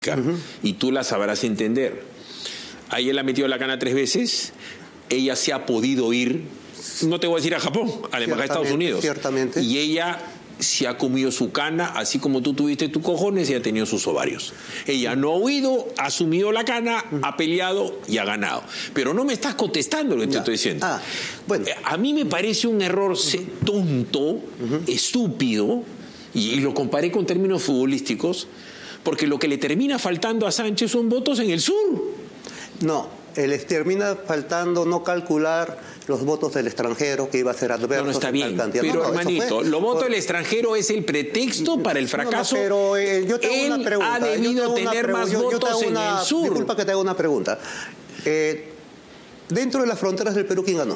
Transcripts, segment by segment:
y tú la sabrás entender. A ella le ha metido la cana 3 veces, ella se ha podido ir, no te voy a decir a Japón, a la embajada de Estados Unidos. Ciertamente. Y ella se ha comido su cana, así como tú tuviste tus cojones, y ha tenido sus ovarios. Ella no ha huido, ha asumido la cana, ha peleado y ha ganado. Pero no me estás contestando lo que te estoy diciendo. Bueno. A mí me parece un error tonto, estúpido, y lo comparé con términos futbolísticos, porque lo que le termina faltando a Sánchez son votos en el sur. No, les termina faltando no calcular los votos del extranjero que iba a ser adverso. No, está bien, pero hermanito, los votos del extranjero es el pretexto para el fracaso. Pero yo te hago una pregunta. Ha debido tener más votos en el sur. Disculpa que te haga una pregunta. Dentro de las fronteras del Perú, ¿quién ganó?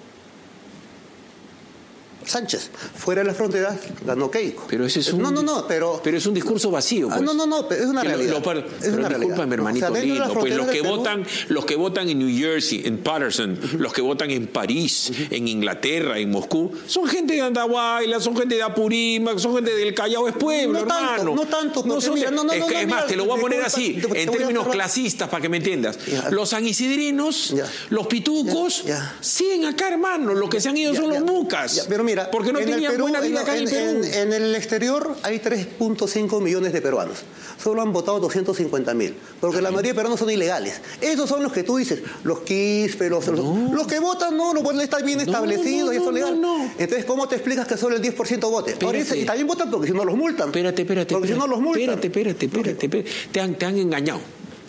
Sánchez. Fuera de las fronteras ganó Keiko. Pero ese es un... Pero es un discurso vacío, pues. Pero es una realidad. Discúlpame, hermanito lindo. Pues los que votan en New Jersey, en Patterson, los que votan en París, en Inglaterra, en Moscú, son gente de Andahuayla, son gente de Apurímac, son gente del Callao, es pueblo, hermano. No tanto. Es más, te lo voy a poner así, en términos clasistas, para que me entiendas. Los sanisidrinos, los pitucos, siguen acá, hermano. Los que se han ido son los mucas. Pero mira, porque no tenían Perú, buena vida acá en el Perú. En el exterior hay 3.5 millones de peruanos. Solo han votado 250.000. Porque la mayoría de peruanos son ilegales. Esos son los que tú dices, los quispe, los que votan, pues está bien establecido y eso es legal. Entonces, ¿cómo te explicas que solo el 10% vote? Ahora, y también votan porque si no los multan. Espérate. Porque si no los multan. Espérate. Te han engañado.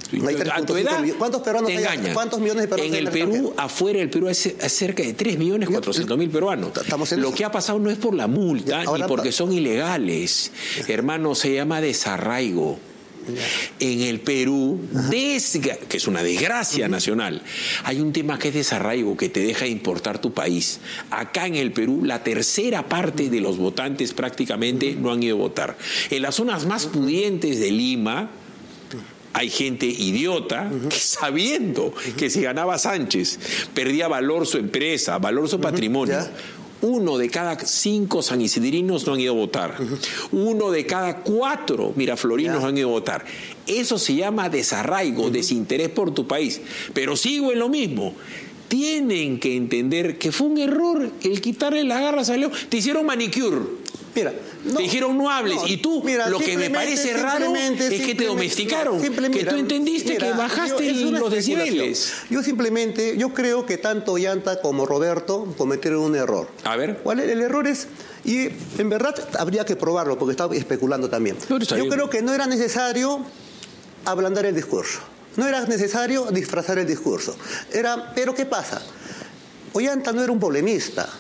A tu edad, ¿cuántos peruanos te engañan. ¿Cuántos millones de peruanos en el Perú, afuera del Perú, hay cerca de 3.400.000 peruanos. Lo que ha pasado no es por la multa ni porque son ilegales. Hermano, se llama desarraigo. En el Perú, que es una desgracia nacional, hay un tema que es desarraigo, que te deja importar tu país. Acá en el Perú, la tercera parte de los votantes prácticamente no han ido a votar. En las zonas más pudientes de Lima, hay gente idiota que, sabiendo que si ganaba Sánchez perdía valor su empresa, valor su patrimonio. 1 de cada 5 sanisidrinos no han ido a votar. 1 de cada 4 miraflorinos han ido a votar. Eso se llama desarraigo, desinterés por tu país. Pero sigo en lo mismo. Tienen que entender que fue un error el quitarle las garras a León. Te hicieron manicure. Te dijeron no hables. Y tú, lo que me parece raro es que te domesticaron. Que tú entendiste que bajaste los decibeles. Yo creo que tanto Ollanta como Roberto cometieron un error. A ver. ¿Cuál es el error? Y en verdad habría que probarlo, porque estaba especulando también. Yo creo que no era necesario ablandar el discurso. No era necesario disfrazar el discurso. Pero ¿qué pasa? Ollanta no era un polemista.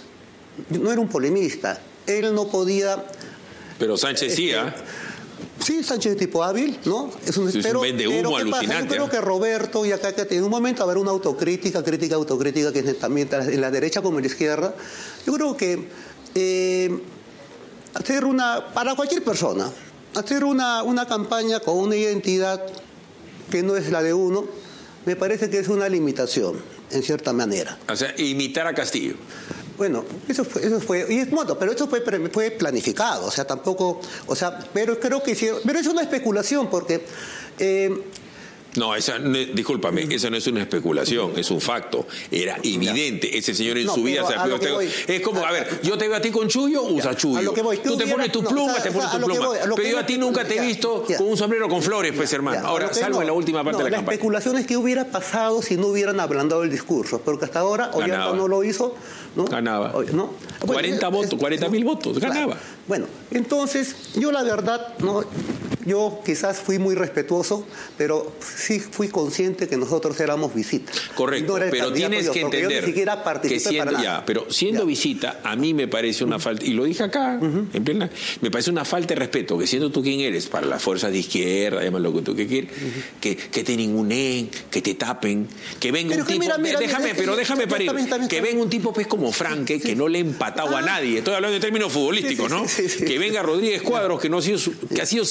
Él no podía... Pero Sánchez sí, Sí, Sánchez es tipo hábil, ¿no? Es un vendehumo alucinante. Yo creo que Roberto, y acá en un momento habrá una autocrítica, que es también en la derecha como en la izquierda. Yo creo que para cualquier persona, hacer una campaña con una identidad que no es la de uno, me parece que es una limitación, en cierta manera. O sea, imitar a Castillo. Bueno, eso fue, pero eso fue planificado, o sea, tampoco, pero creo que hicieron, pero es una especulación porque... No, discúlpame, esa no es una especulación, es un facto. Era evidente. Ese señor en su vida se es como, yo te veo a ti con chullo, usa chullo. Tú te pones tu pluma, te pones tu pluma. Pero yo a ti nunca te he visto con un sombrero con flores, pues, hermano. Ahora, salvo en la última parte de la campaña. La especulación es que hubiera pasado si no hubieran ablandado el discurso, porque hasta ahora Ollanta no lo hizo, ¿no? Ganaba. 40.000 votos, ganaba. Bueno, entonces, yo la verdad, yo quizás fui muy respetuoso, pero sí fui consciente que nosotros éramos visita. Correcto, pero tienes que entender yo ni siquiera participé para nada. Pero siendo visita, a mí me parece una falta, y lo dije acá, en plena, me parece una falta de respeto, que siendo tú quien eres, para las fuerzas de izquierda, llámalo lo que tú quieras, que te ninguneen, que te tapen, que venga un tipo, déjame parir, que venga un tipo pues como Franque, que no le ha empatado a nadie, estoy hablando en términos futbolísticos, ¿no? Que venga Rodríguez Cuadros, que ha sido siempre un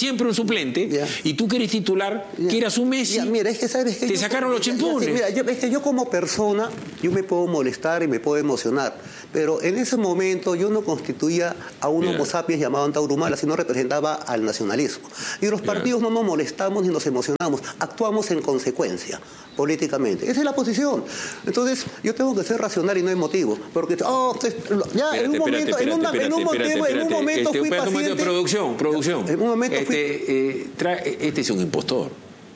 suplente, y tú que eres titular, que eras un Messi. Mira, es que sabes que te sacaron los chimpunes. Mira, es que yo como persona, yo me puedo molestar y me puedo emocionar, pero en ese momento yo no constituía a un homo sapiens llamado Antauro Humala, sino representaba al nacionalismo. Y los partidos no nos molestamos ni nos emocionamos, actuamos en consecuencia políticamente. Esa es la posición. Entonces, yo tengo que ser racional y no emotivo, porque en un momento fui paciente. Producción. En un momento este es un impostor.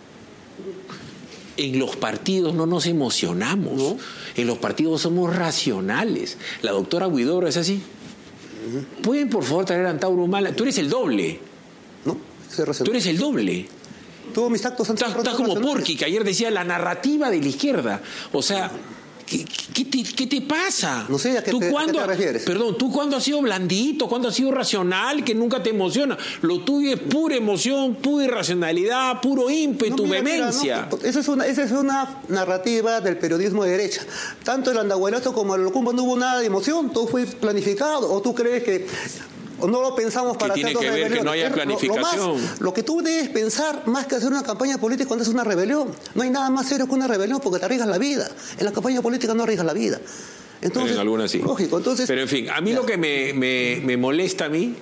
En los partidos no nos emocionamos. ¿No? En los partidos somos racionales. La doctora Huidobro es así. ¿Pueden, por favor, traer a Antauro Humala? Tú eres el doble. No, tú eres el doble. Todos mis actos han sido Estás como Porky, que ayer decía la narrativa de la izquierda. O sea, ¿qué te pasa? No sé a qué te refieres. Perdón, ¿tú cuándo has sido blandito? ¿Cuándo has sido racional? Que nunca te emociona. Lo tuyo es pura emoción, pura irracionalidad, puro ímpetu, vehemencia. Esa es una narrativa del periodismo de derecha. Tanto el Andahuaylazo como el Locumbo no hubo nada de emoción, todo fue planificado. ¿O tú crees que no lo pensamos para hacer dos rebeliones? Que no haya planificación. Lo que tú debes pensar, más que hacer una campaña política cuando es una rebelión. No hay nada más serio que una rebelión porque te arriesgas la vida. En la campaña política no arriesgas la vida. Entonces, pero en algunas sí. Lógico, entonces, pero en fin, a mí lo que me molesta a mí,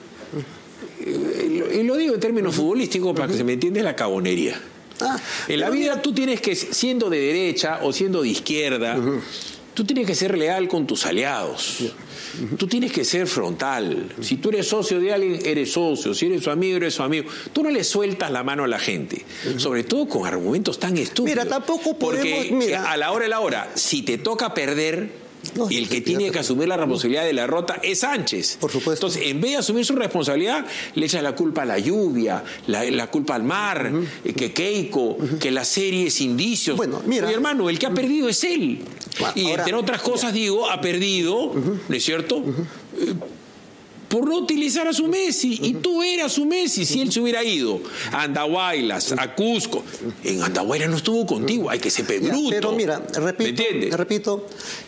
y lo digo en términos futbolísticos para que se me entienda, es la cabonería. En la vida tú tienes que, siendo de derecha o siendo de izquierda, tú tienes que ser leal con tus aliados. Tú tienes que ser frontal. Si tú eres socio de alguien, eres socio. Si eres su amigo, eres su amigo. Tú no le sueltas la mano a la gente. Sobre todo con argumentos tan estúpidos. Mira, tampoco podemos... Porque a la hora, si te toca perder... Y el que tiene que asumir la responsabilidad de la derrota es Sánchez. Por supuesto. Entonces, en vez de asumir su responsabilidad, le echa la culpa a la lluvia, la culpa al mar, que Keiko, que las series indicios. Bueno, mira. Oye, hermano, el que ha perdido es él. Y ahora, entre otras cosas, ha perdido, ¿no es cierto? Por no utilizar a su Messi. Y tú eras su Messi. Si él se hubiera ido a Andahuaylas, a Cusco. En Andahuaylas no estuvo contigo. Hay que ser bruto. Pero mira, repito,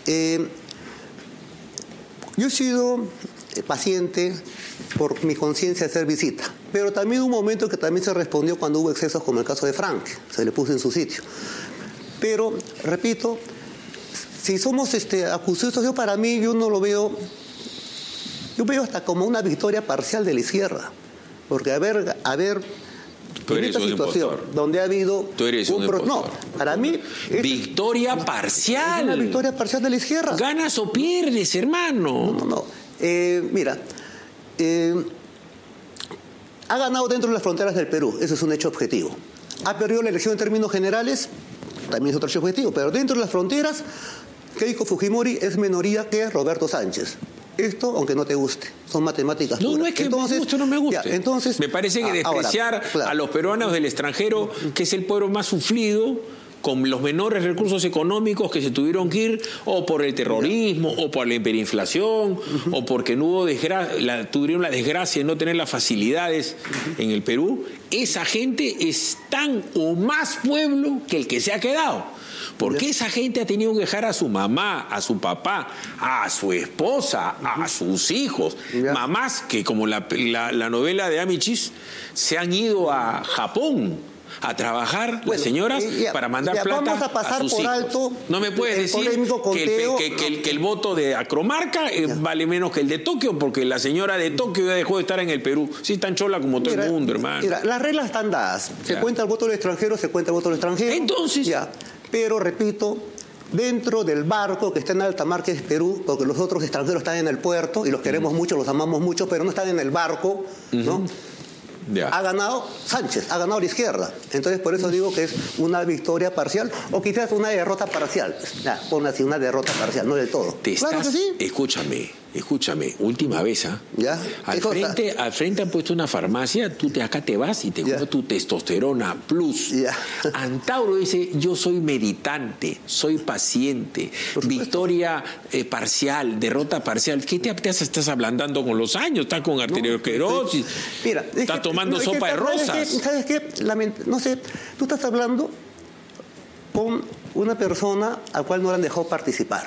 yo he sido paciente por mi conciencia de hacer visita. Pero también hubo un momento que también se respondió cuando hubo excesos, como el caso de Frank. Se le puso en su sitio. Pero, repito, si somos acusados, yo para mí, yo no lo veo... Yo veo hasta como una victoria parcial de la izquierda. Porque en esta situación donde ha habido... Tú eres un impostor. No, para mí... Victoria parcial. Es una victoria parcial de la izquierda. ¿Ganas o pierdes, hermano? No. Mira, ha ganado dentro de las fronteras del Perú. Eso es un hecho objetivo. Ha perdido la elección en términos generales. También es otro hecho objetivo. Pero dentro de las fronteras, Keiko Fujimori es minoría que Roberto Sánchez. Esto, aunque no te guste, son matemáticas puras. No es que me guste o no me guste. Ya, entonces, me parece que despreciar a los peruanos del extranjero, que es el pueblo más sufrido, con los menores recursos económicos que se tuvieron que ir, o por el terrorismo, o por la hiperinflación, o porque no hubo tuvieron la desgracia de no tener las facilidades en el Perú, esa gente es tan o más pueblo que el que se ha quedado. Porque esa gente ha tenido que dejar a su mamá, a su papá, a su esposa, a sus hijos. Mamás que, como la novela de Amichis, se han ido a Japón a trabajar, las señoras, para mandar plata vamos a pasar sus por hijos. alto. No me puedes decir que el voto de Acromarca vale menos que el de Tokio, porque la señora de Tokio ya dejó de estar en el Perú. Sí, tan chola como todo el mundo, hermano. Mira, las reglas están dadas. Se cuenta el voto del extranjero, se cuenta el voto del extranjero. Entonces... Pero, repito, dentro del barco que está en alta mar, que es Perú, porque los otros extranjeros están en el puerto, y los queremos mucho, los amamos mucho, pero no están en el barco, ¿no? Ha ganado Sánchez, ha ganado la izquierda. Entonces, por eso digo que es una victoria parcial, o quizás una derrota parcial. Pon así, una derrota parcial, no del todo. Claro que sí. Escúchame, última vez, Al frente han puesto una farmacia, acá te vas y te compras tu testosterona plus. Antauro dice, yo soy meditante, soy paciente, victoria parcial, derrota parcial. ¿Qué te estás ablandando con los años? Estás con arteriosclerosis, estás tomando sopa de rosas. ¿Sabes qué? No sé, tú estás hablando con una persona a la cual no le han dejado participar.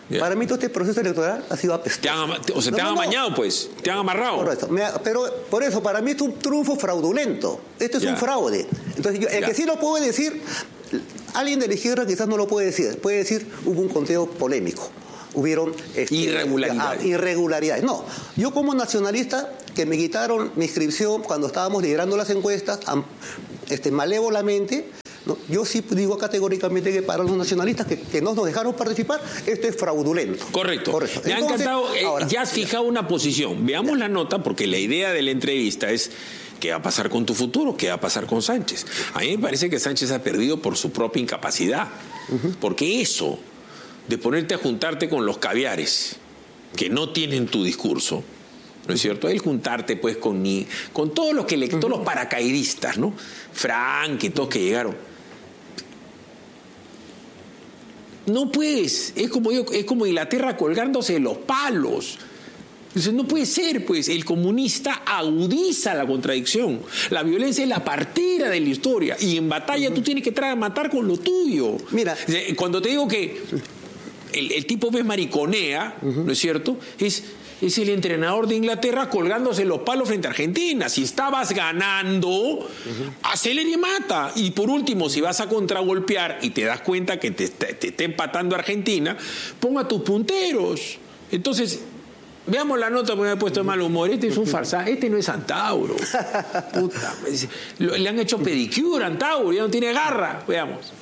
Para mí todo este proceso electoral ha sido apestoso. Te han amañado, pues. Te han amarrado. Correcto. Pero por eso, para mí es un triunfo fraudulento. Esto es un fraude. Entonces, el que sí lo puede decir, alguien de la izquierda quizás no lo puede decir. Puede decir, hubo un conteo polémico. Hubieron irregularidades. No, yo como nacionalista, que me quitaron mi inscripción cuando estábamos liderando las encuestas, malévolamente, ¿no? Yo sí digo categóricamente que para los nacionalistas que no nos dejaron participar, esto es fraudulento. Correcto. Me ha encantado, ya has fijado una posición. Veamos la nota, porque la idea de la entrevista es qué va a pasar con tu futuro, qué va a pasar con Sánchez. A mí me parece que Sánchez ha perdido por su propia incapacidad, porque eso de ponerte a juntarte con los caviares que no tienen tu discurso, ¿no es cierto? El juntarte pues con todos los todos los paracaidistas, ¿no? Frank y todos que llegaron. No puedes, es como Inglaterra colgándose de los palos. Entonces, no puede ser, pues, el comunista agudiza la contradicción. La violencia es la partera de la historia. Y en batalla tú tienes que matar con lo tuyo. Mira, cuando te digo que el tipo mariconea, ¿no es cierto? Es el entrenador de Inglaterra colgándose los palos frente a Argentina. Si estabas ganando, acelera y mata. Y por último, si vas a contragolpear y te das cuenta que te está empatando Argentina, ponga tus punteros. Entonces, veamos la nota porque me he puesto de mal humor. Este es un farsa, este no es Antauro. Puta, le han hecho pedicure a Antauro, ya no tiene garra. Veamos.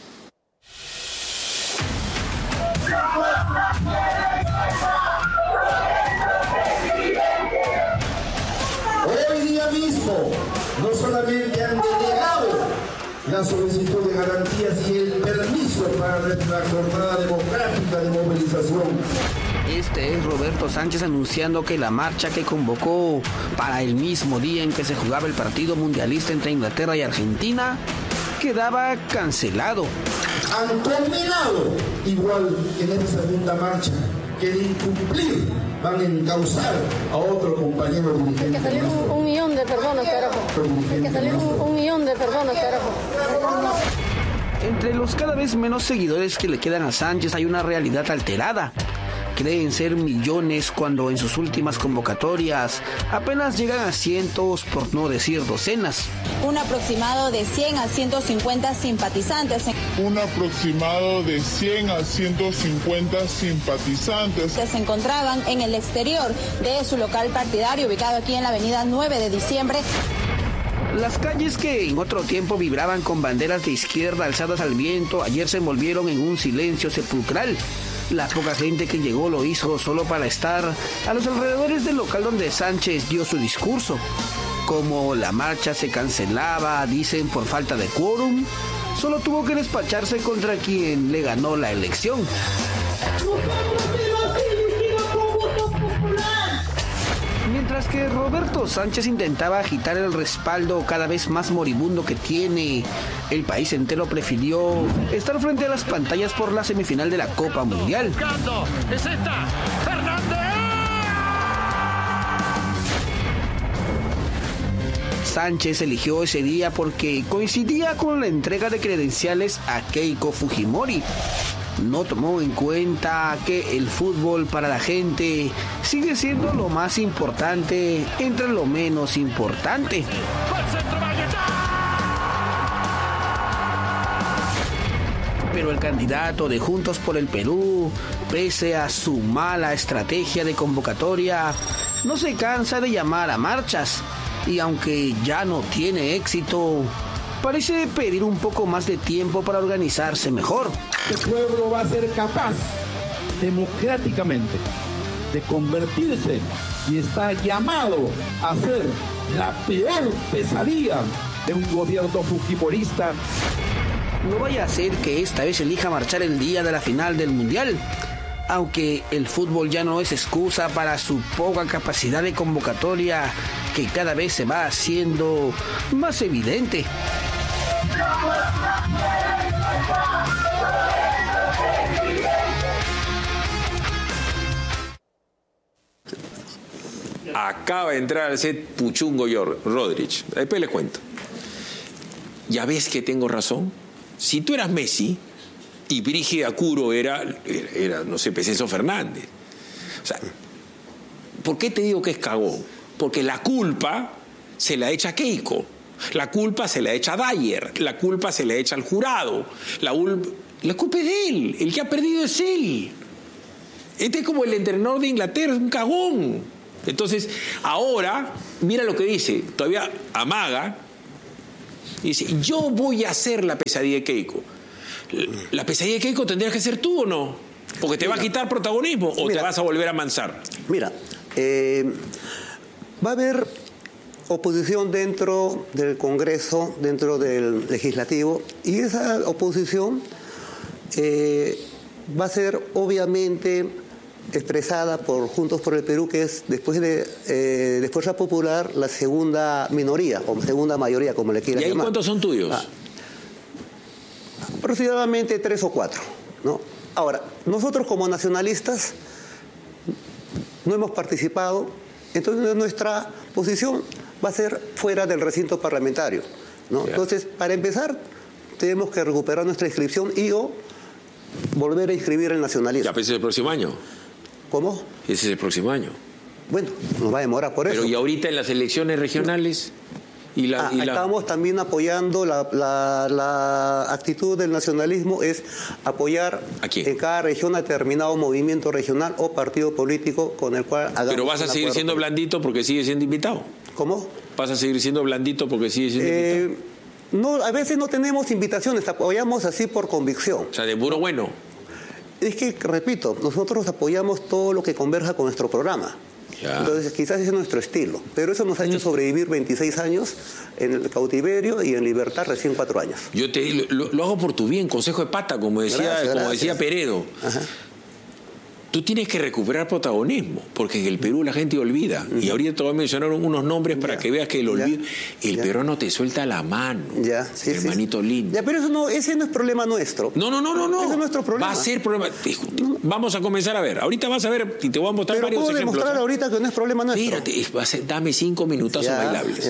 Hoy día mismo no solamente han denegado la solicitud de garantías y el permiso para la jornada democrática de movilización. Este es Roberto Sánchez anunciando que la marcha que convocó para el mismo día en que se jugaba el partido mundialista entre Inglaterra y Argentina quedaba cancelado. Han combinado, igual que en esta segunda marcha, que de incumplir van a encauzar a otro compañero dirigente. Que salieron un millón de personas, carajo. Que salieron un millón de personas, carajo. Entre los cada vez menos seguidores que le quedan a Sánchez hay una realidad alterada. Creen ser millones cuando en sus últimas convocatorias apenas llegan a cientos, por no decir docenas. Un aproximado de 100 a 150 simpatizantes. Un aproximado de 100 a 150 simpatizantes. Que se encontraban en el exterior de su local partidario, ubicado aquí en la avenida 9 de diciembre. Las calles que en otro tiempo vibraban con banderas de izquierda alzadas al viento, ayer se envolvieron en un silencio sepulcral. La poca gente que llegó lo hizo solo para estar a los alrededores del local donde Sánchez dio su discurso. Como la marcha se cancelaba, dicen por falta de quórum, solo tuvo que despacharse contra quien le ganó la elección. Mientras que Roberto Sánchez intentaba agitar el respaldo cada vez más moribundo que tiene, el país entero prefirió estar frente a las pantallas por la semifinal de la Copa Mundial. ¡Es esta! ¡Fernández! Sánchez eligió ese día porque coincidía con la entrega de credenciales a Keiko Fujimori. No tomó en cuenta que el fútbol para la gente sigue siendo lo más importante entre lo menos importante. Pero el candidato de Juntos por el Perú, pese a su mala estrategia de convocatoria, no se cansa de llamar a marchas y aunque ya no tiene éxito, parece pedir un poco más de tiempo para organizarse mejor. El pueblo va a ser capaz, democráticamente, de convertirse y está llamado a ser la peor pesadilla de un gobierno fujimorista. No vaya a ser que esta vez elija marchar el día de la final del Mundial, aunque el fútbol ya no es excusa para su poca capacidad de convocatoria, que cada vez se va haciendo más evidente. Acaba de entrar al set Puchungo Rodríguez. Después le cuento. ¿Ya ves que tengo razón? Si tú eras Messi, y Brígida Curo era, no sé, Pecenzo Fernández. O sea, ¿por qué te digo que es cagón? Porque la culpa se la echa a Keiko, la culpa se la echa a Dyer, la culpa se la echa al jurado, la culpa es de él, el que ha perdido es él. Este es como el entrenador de Inglaterra, es un cagón. Entonces, ahora, mira lo que dice, todavía amaga, dice, yo voy a hacer la pesadilla de Keiko. ¿La pesadilla de Keiko tendrías que ser tú o no? Porque te va a quitar protagonismo o te vas a volver a amansar. Mira, va a haber oposición dentro del Congreso, dentro del Legislativo, y esa oposición va a ser obviamente expresada por Juntos por el Perú, que es después de Fuerza Popular la segunda minoría o segunda mayoría, como le quieran llamar. ¿Y ahí cuántos son tuyos? Aproximadamente 3 o 4, ¿no? Ahora, nosotros como nacionalistas no hemos participado, entonces nuestra posición va a ser fuera del recinto parlamentario, ¿no? Entonces, para empezar, tenemos que recuperar nuestra inscripción y o volver a inscribir el nacionalismo. Ya, pero ese es el próximo año. ¿Cómo? Ese es el próximo año. Bueno, nos va a demorar por eso. Pero ¿y ahorita en las elecciones regionales? Estamos también apoyando la actitud del nacionalismo, es apoyar en cada región a determinado movimiento regional o partido político con el cual hagamos. Pero vas a seguir siendo blandito porque sigue siendo invitado. ¿Cómo? ¿Vas a seguir siendo blandito porque sigue siendo invitado? No, a veces no tenemos invitaciones, apoyamos así por convicción. O sea, de puro bueno. Es que, repito, nosotros apoyamos todo lo que converja con nuestro programa. Ya. Entonces, quizás ese es nuestro estilo. Pero eso nos ha hecho sobrevivir 26 años en el cautiverio y en libertad recién 4 años. Yo lo hago por tu bien, consejo de pata, como decía Peredo. Ajá. Tú tienes que recuperar protagonismo, porque en el Perú la gente olvida. Y ahorita te voy a mencionar unos nombres para que veas que el olvido... El peruano te suelta la mano, hermanito lindo. Pero ese no es problema nuestro. No. Ese es nuestro problema. Va a ser problema... Vamos a comenzar a ver. Ahorita vas a ver y te voy a mostrar varios ejemplos. Pero puedo demostrar ahorita que no es problema nuestro. Espérate, dame 5 minutazos bailables.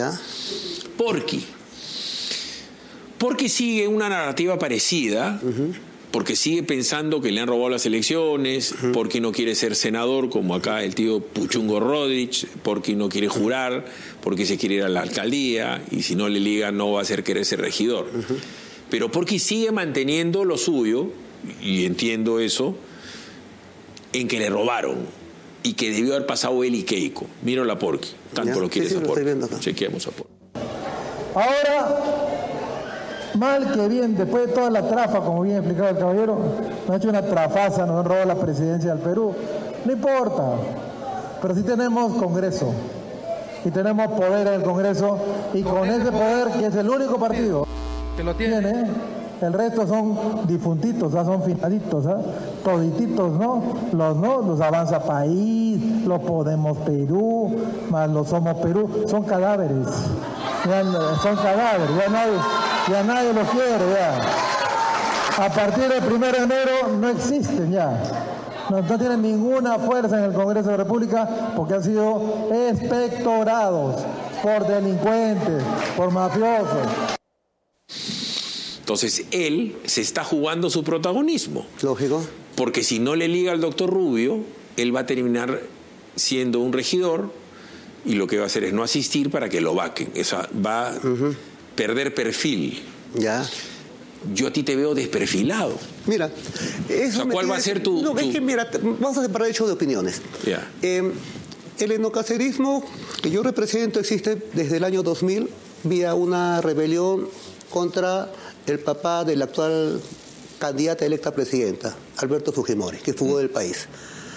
Porky sigue una narrativa parecida... porque sigue pensando que le han robado las elecciones, porque no quiere ser senador, como acá el tío Puchungo Rodríguez, porque no quiere jurar, porque se quiere ir a la alcaldía, y si no le ligan no va a hacer querer ser regidor. Pero porque sigue manteniendo lo suyo, y entiendo eso, en que le robaron, y que debió haber pasado él y Keiko. Míralo a Porky, tanto lo quieres a Porky. Chequeamos a Porky. Ahora... mal que bien, después de toda la trafa, como bien explicado el caballero, nos ha hecho una trafaza, nos han robado la presidencia del Perú. No importa, pero sí tenemos Congreso y tenemos poder en el Congreso, y con ese poder, que es el único partido que lo tiene, el resto son difuntitos, son finaditos, todititos, los Avanza País, los Podemos Perú, más los Somos Perú, son cadáveres. Son cadáveres, ya nadie los quiere, A partir del 1 de enero no existen ya. No tienen ninguna fuerza en el Congreso de la República porque han sido expectorados por delincuentes, por mafiosos. Entonces él se está jugando su protagonismo. Lógico. Porque si no le liga al doctor Rubio, él va a terminar siendo un regidor, y lo que va a hacer es no asistir para que lo vaquen. Eso va a perder perfil. Ya. Yo a ti te veo desperfilado. Mira, eso ¿cuál va a ser tu...? No, es que mira, vamos a separar hecho de opiniones. Ya. El etnocacerismo que yo represento existe desde el año 2000 vía una rebelión contra el papá de la actual candidata electa a presidenta, Alberto Fujimori, que fugó del país.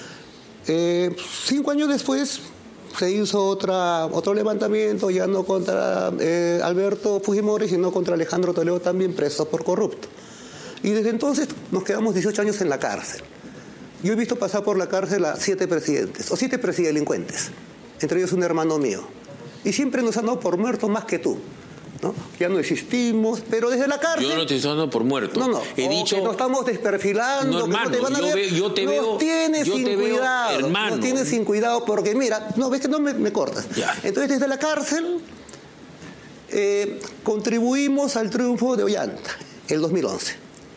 5 años después se hizo otro levantamiento, ya no contra Alberto Fujimori, sino contra Alejandro Toledo, también preso por corrupto. Y desde entonces nos quedamos 18 años en la cárcel. Yo he visto pasar por la cárcel a 7 presidentes, o 7 presidelincuentes, entre ellos un hermano mío. Y siempre nos han dado por muertos más que tú, ¿no? Ya no existimos, pero desde la cárcel... Yo no te estoy dando por muerto. No. He dicho... que nos estamos desperfilando, hermano, que no te van a ver. Yo te veo... Nos tienes sin cuidado, hermano. Nos tienes sin cuidado porque, mira, no, ves que no me cortas. Ya. Entonces, desde la cárcel contribuimos al triunfo de Ollanta, el 2011.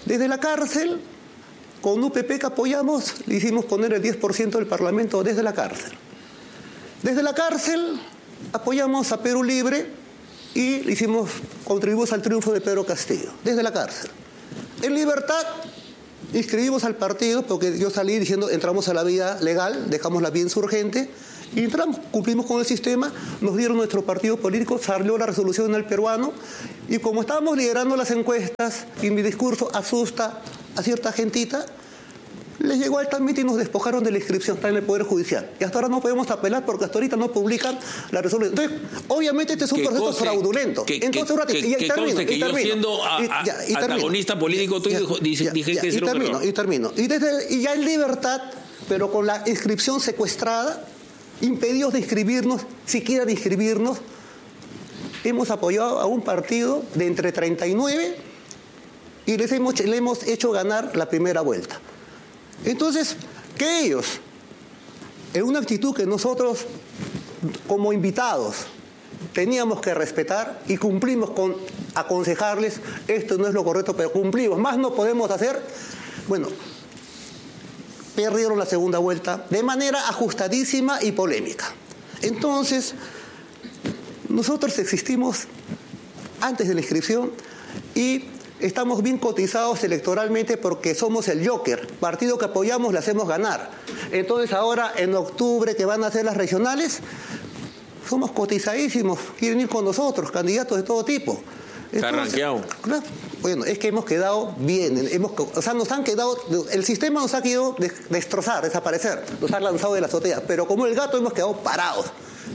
Desde la cárcel, con UPP que apoyamos, le hicimos poner el 10% del Parlamento desde la cárcel. Desde la cárcel apoyamos a Perú Libre y contribuimos al triunfo de Pedro Castillo, desde la cárcel. En libertad inscribimos al partido, porque yo salí diciendo entramos a la vía legal, dejamos la vía insurgente, y entramos, cumplimos con el sistema, nos dieron nuestro partido político, salió la resolución del peruano, y como estábamos liderando las encuestas, y mi discurso asusta a cierta gentita, les llegó altamente y nos despojaron de la inscripción, está en el Poder Judicial. Y hasta ahora no podemos apelar porque hasta ahorita no publican la resolución. Entonces, obviamente este es un proceso fraudulento. Entonces, un ratito, y termino. Yo siendo antagonista político tuyo dije que es y termino. Y ya en libertad, pero con la inscripción secuestrada, impedidos de inscribirnos, siquiera de inscribirnos, hemos apoyado a un partido de entre 39 y le hemos hecho ganar la primera vuelta. Entonces, que ellos, en una actitud que nosotros, como invitados, teníamos que respetar y cumplimos con aconsejarles, esto no es lo correcto, pero cumplimos, más no podemos hacer, bueno, perdieron la segunda vuelta de manera ajustadísima y polémica. Entonces, nosotros existimos antes de la inscripción y estamos bien cotizados electoralmente porque somos el Joker, partido que apoyamos le hacemos ganar. Entonces ahora en octubre que van a ser las regionales, somos cotizadísimos, quieren ir con nosotros, candidatos de todo tipo. Está rankeado. Bueno, es que hemos quedado bien, nos han quedado, el sistema nos ha querido destrozar, desaparecer, nos ha lanzado de la azotea, pero como el gato hemos quedado parados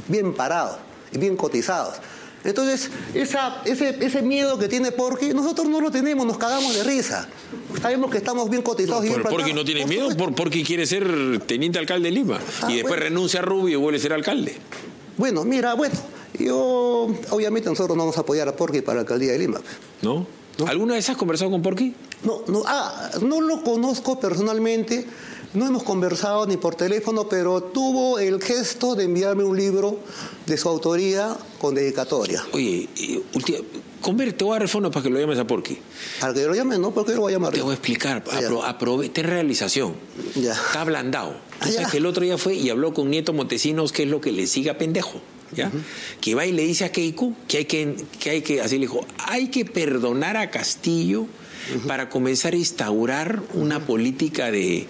y bien cotizados. Entonces, ese miedo que tiene Porky, nosotros no lo tenemos, nos cagamos de risa. Sabemos que estamos bien cotizados. No, pero Porky no tiene miedo, Porky quiere ser teniente alcalde de Lima. Y después renuncia a Rubio y vuelve a ser alcalde. Bueno, obviamente nosotros no vamos a apoyar a Porky para la alcaldía de Lima. ¿No? ¿Alguna vez has conversado con Porky? No lo conozco personalmente. No hemos conversado ni por teléfono, pero tuvo el gesto de enviarme un libro de su autoría con dedicatoria. Oye, te voy a dar el fondo para que lo llames a Porky. Para que lo llames, ¿no? ¿Por qué lo voy a llamar? Te voy a explicar. Ten realización. Ya. Está ablandado. O sea, que el otro día fue y habló con Nieto Montesinos, que es lo que le siga pendejo. ¿Ya? Que va y le dice a Keiko que hay que, así le dijo, hay que perdonar a Castillo para comenzar a instaurar una política de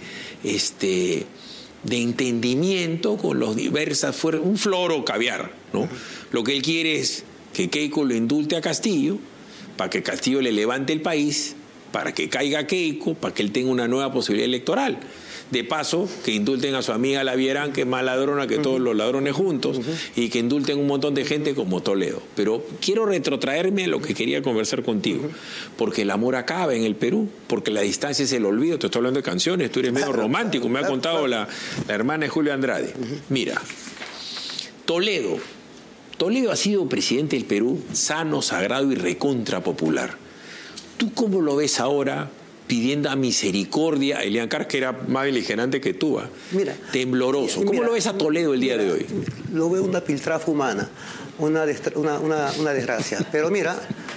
entendimiento con los diversas fuerzas, un floro caviar, ¿no? Lo que él quiere es que Keiko lo indulte a Castillo, para que Castillo le levante el país, para que caiga Keiko, para que él tenga una nueva posibilidad electoral. De paso, que indulten a su amiga la Vierán, que es más ladrona que todos los ladrones juntos, y que indulten un montón de gente como Toledo. Pero quiero retrotraerme a lo que quería conversar contigo, porque el amor acaba en el Perú, porque la distancia es el olvido. Te estoy hablando de canciones, tú eres medio romántico, me ha contado la hermana de Julio Andrade. Mira, Toledo ha sido presidente del Perú, sano, sagrado y recontra popular. ¿Tú cómo lo ves ahora pidiendo a misericordia a Elian Carr, que era más beligerante que tú? Mira, tembloroso. ¿Cómo lo ves a Toledo el día de hoy? Lo veo una piltrafa humana, una desgracia. Pero mira,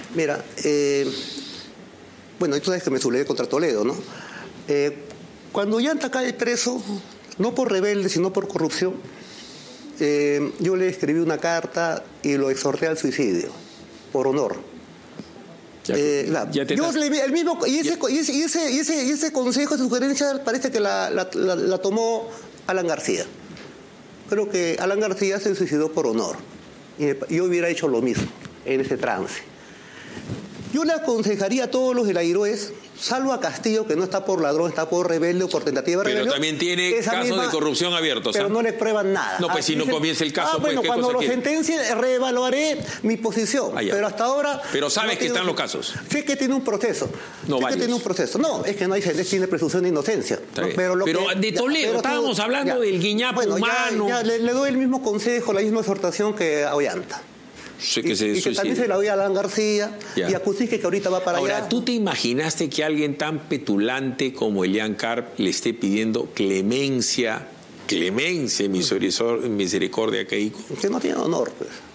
bueno, tú sabes que me sublevé contra Toledo, ¿no? Cuando Ollanta cae preso, no por rebelde, sino por corrupción, yo le escribí una carta y lo exhorté al suicidio, por honor. El mismo, y ese consejo, esa sugerencia, parece que la tomó Alan García. Creo que Alan García se suicidó por honor. Y yo hubiera hecho lo mismo en ese trance. Yo le aconsejaría a todos los de la IROES, salvo a Castillo, que no está por ladrón, está por rebelde o por tentativa de rebelión. Pero también tiene casos de corrupción abiertos. Pero no le prueban nada. No, pues si no comienza el caso, bueno, pues, cuando lo sentencie, reevaluaré mi posición. Pero hasta ahora... Pero sabes que están los casos. Sé que tiene un proceso. No, es que no hay sentencia, tiene presunción de inocencia. Pero de Toledo, estábamos hablando del guiñapo humano. Le doy el mismo consejo, la misma exhortación que a Ollanta. Que también se la doy a Alan García y a Cusique, que ahorita va para allá. Ahora, ¿tú te imaginaste que alguien tan petulante como Elian Carr le esté pidiendo clemencia y misericordia a Keiko? Que no tiene honor, pues.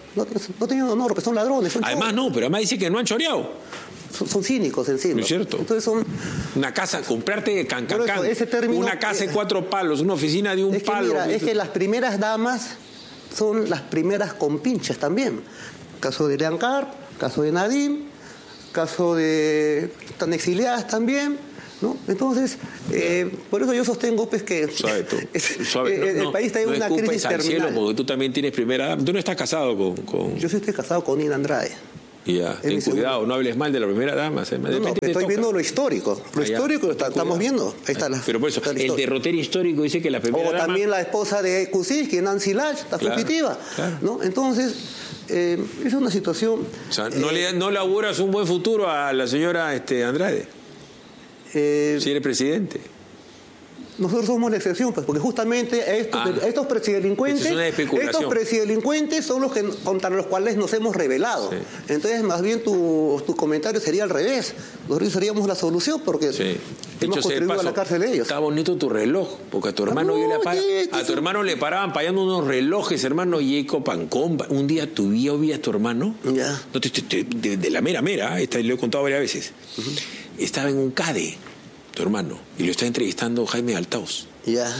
No tienen honor, porque son ladrones. Además no, pero además dice que no han choreado. Son cínicos encima. ¿No es cierto? Entonces son... Una casa, comprarte cancacán, término, una casa de 4 palos, una oficina de un palo. Mira, es que las primeras damas son las primeras compinches también. Caso de Leancar, caso de Nadine, caso de... Están exiliadas también, ¿no? Entonces, por eso yo sostengo pues que el país está en una crisis terminal. Cielo, porque tú también tienes primera dama. Tú no estás casado con... Yo sí estoy casado con Nina Andrade. Ya, ten cuidado, no hables mal de la primera dama. Estoy viendo lo histórico. Lo histórico lo estamos viendo. Ahí está pero por eso, el derrotero histórico dice que la primera dama... O también la esposa de Kuczynski, Nancy Lach, está fugitiva. Claro. ¿No? Entonces, es una situación... O sea, no le auguras un buen futuro a la señora Andrade, si eres presidente. Nosotros somos la excepción, pues, porque justamente estos presidelincuentes son los que contra los cuales nos hemos rebelado. Sí. Entonces, más bien tu comentario sería al revés. Nosotros seríamos la solución porque hemos contribuido a la cárcel de ellos. Está bonito tu reloj, porque a tu hermano tu hermano le paraban pagando unos relojes, hermano Jacob Pancón. Un día vi a tu hermano, no, de la mera, lo he contado varias veces. Estaba en un CADE, tu hermano, y lo está entrevistando Jaime Altaos. Ya.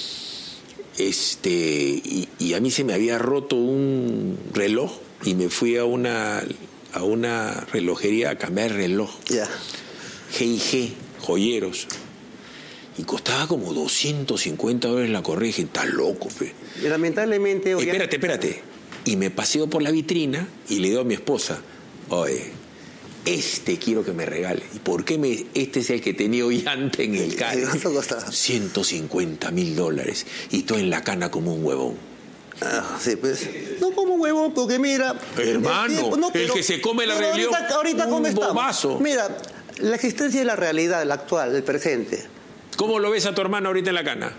Y a mí se me había roto un reloj y me fui a una relojería a cambiar el reloj. Ya. G&G, joyeros. Y costaba como $250 la correa. Y dije, está loco, pe. Y lamentablemente... Espérate. Y me paseo por la vitrina y le digo a mi esposa, oye, quiero que me regale. ¿Y por qué este es el que tenía llanta en el CAE? $150,000. Y tú en la cana como un huevón. Sí, pues. No como un huevón, porque mira... Hermano, el que se come la rebelión, ahorita un bobazo. Mira, la existencia de la realidad, la actual, el presente. ¿Cómo lo ves a tu hermano ahorita en la cana?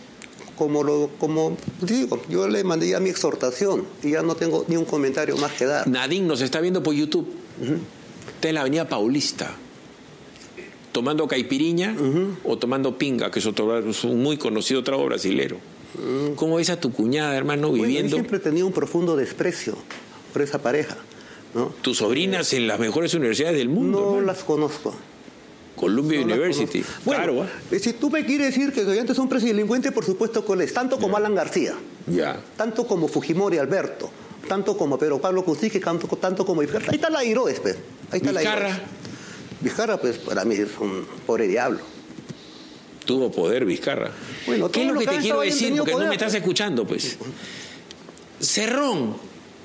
Como digo, yo le mandé ya mi exhortación y ya no tengo ni un comentario más que dar. Nadine nos está viendo por YouTube. Está en la Avenida Paulista, tomando caipiriña o tomando pinga, que es un muy conocido trago brasilero. ¿Cómo ves a tu cuñada, hermano, viviendo? Yo siempre he tenido un profundo desprecio por esa pareja, ¿no? ¿Tus sobrinas en las mejores universidades del mundo? No, hermano, las conozco. Columbia University. Bueno, si tú me quieres decir que los estudiantes son presidelincuentes, por supuesto que es tanto como Alan García, tanto como Fujimori Alberto, tanto como Pedro Pablo Kuczynski, tanto como Vizcarra. Ahí está la Iroes, pues. Ahí está Vizcarra, pues para mí es un pobre diablo. Tuvo poder Vizcarra. Bueno, ¿qué es lo que te quiero decir? Porque no me estás escuchando, pues. Cerrón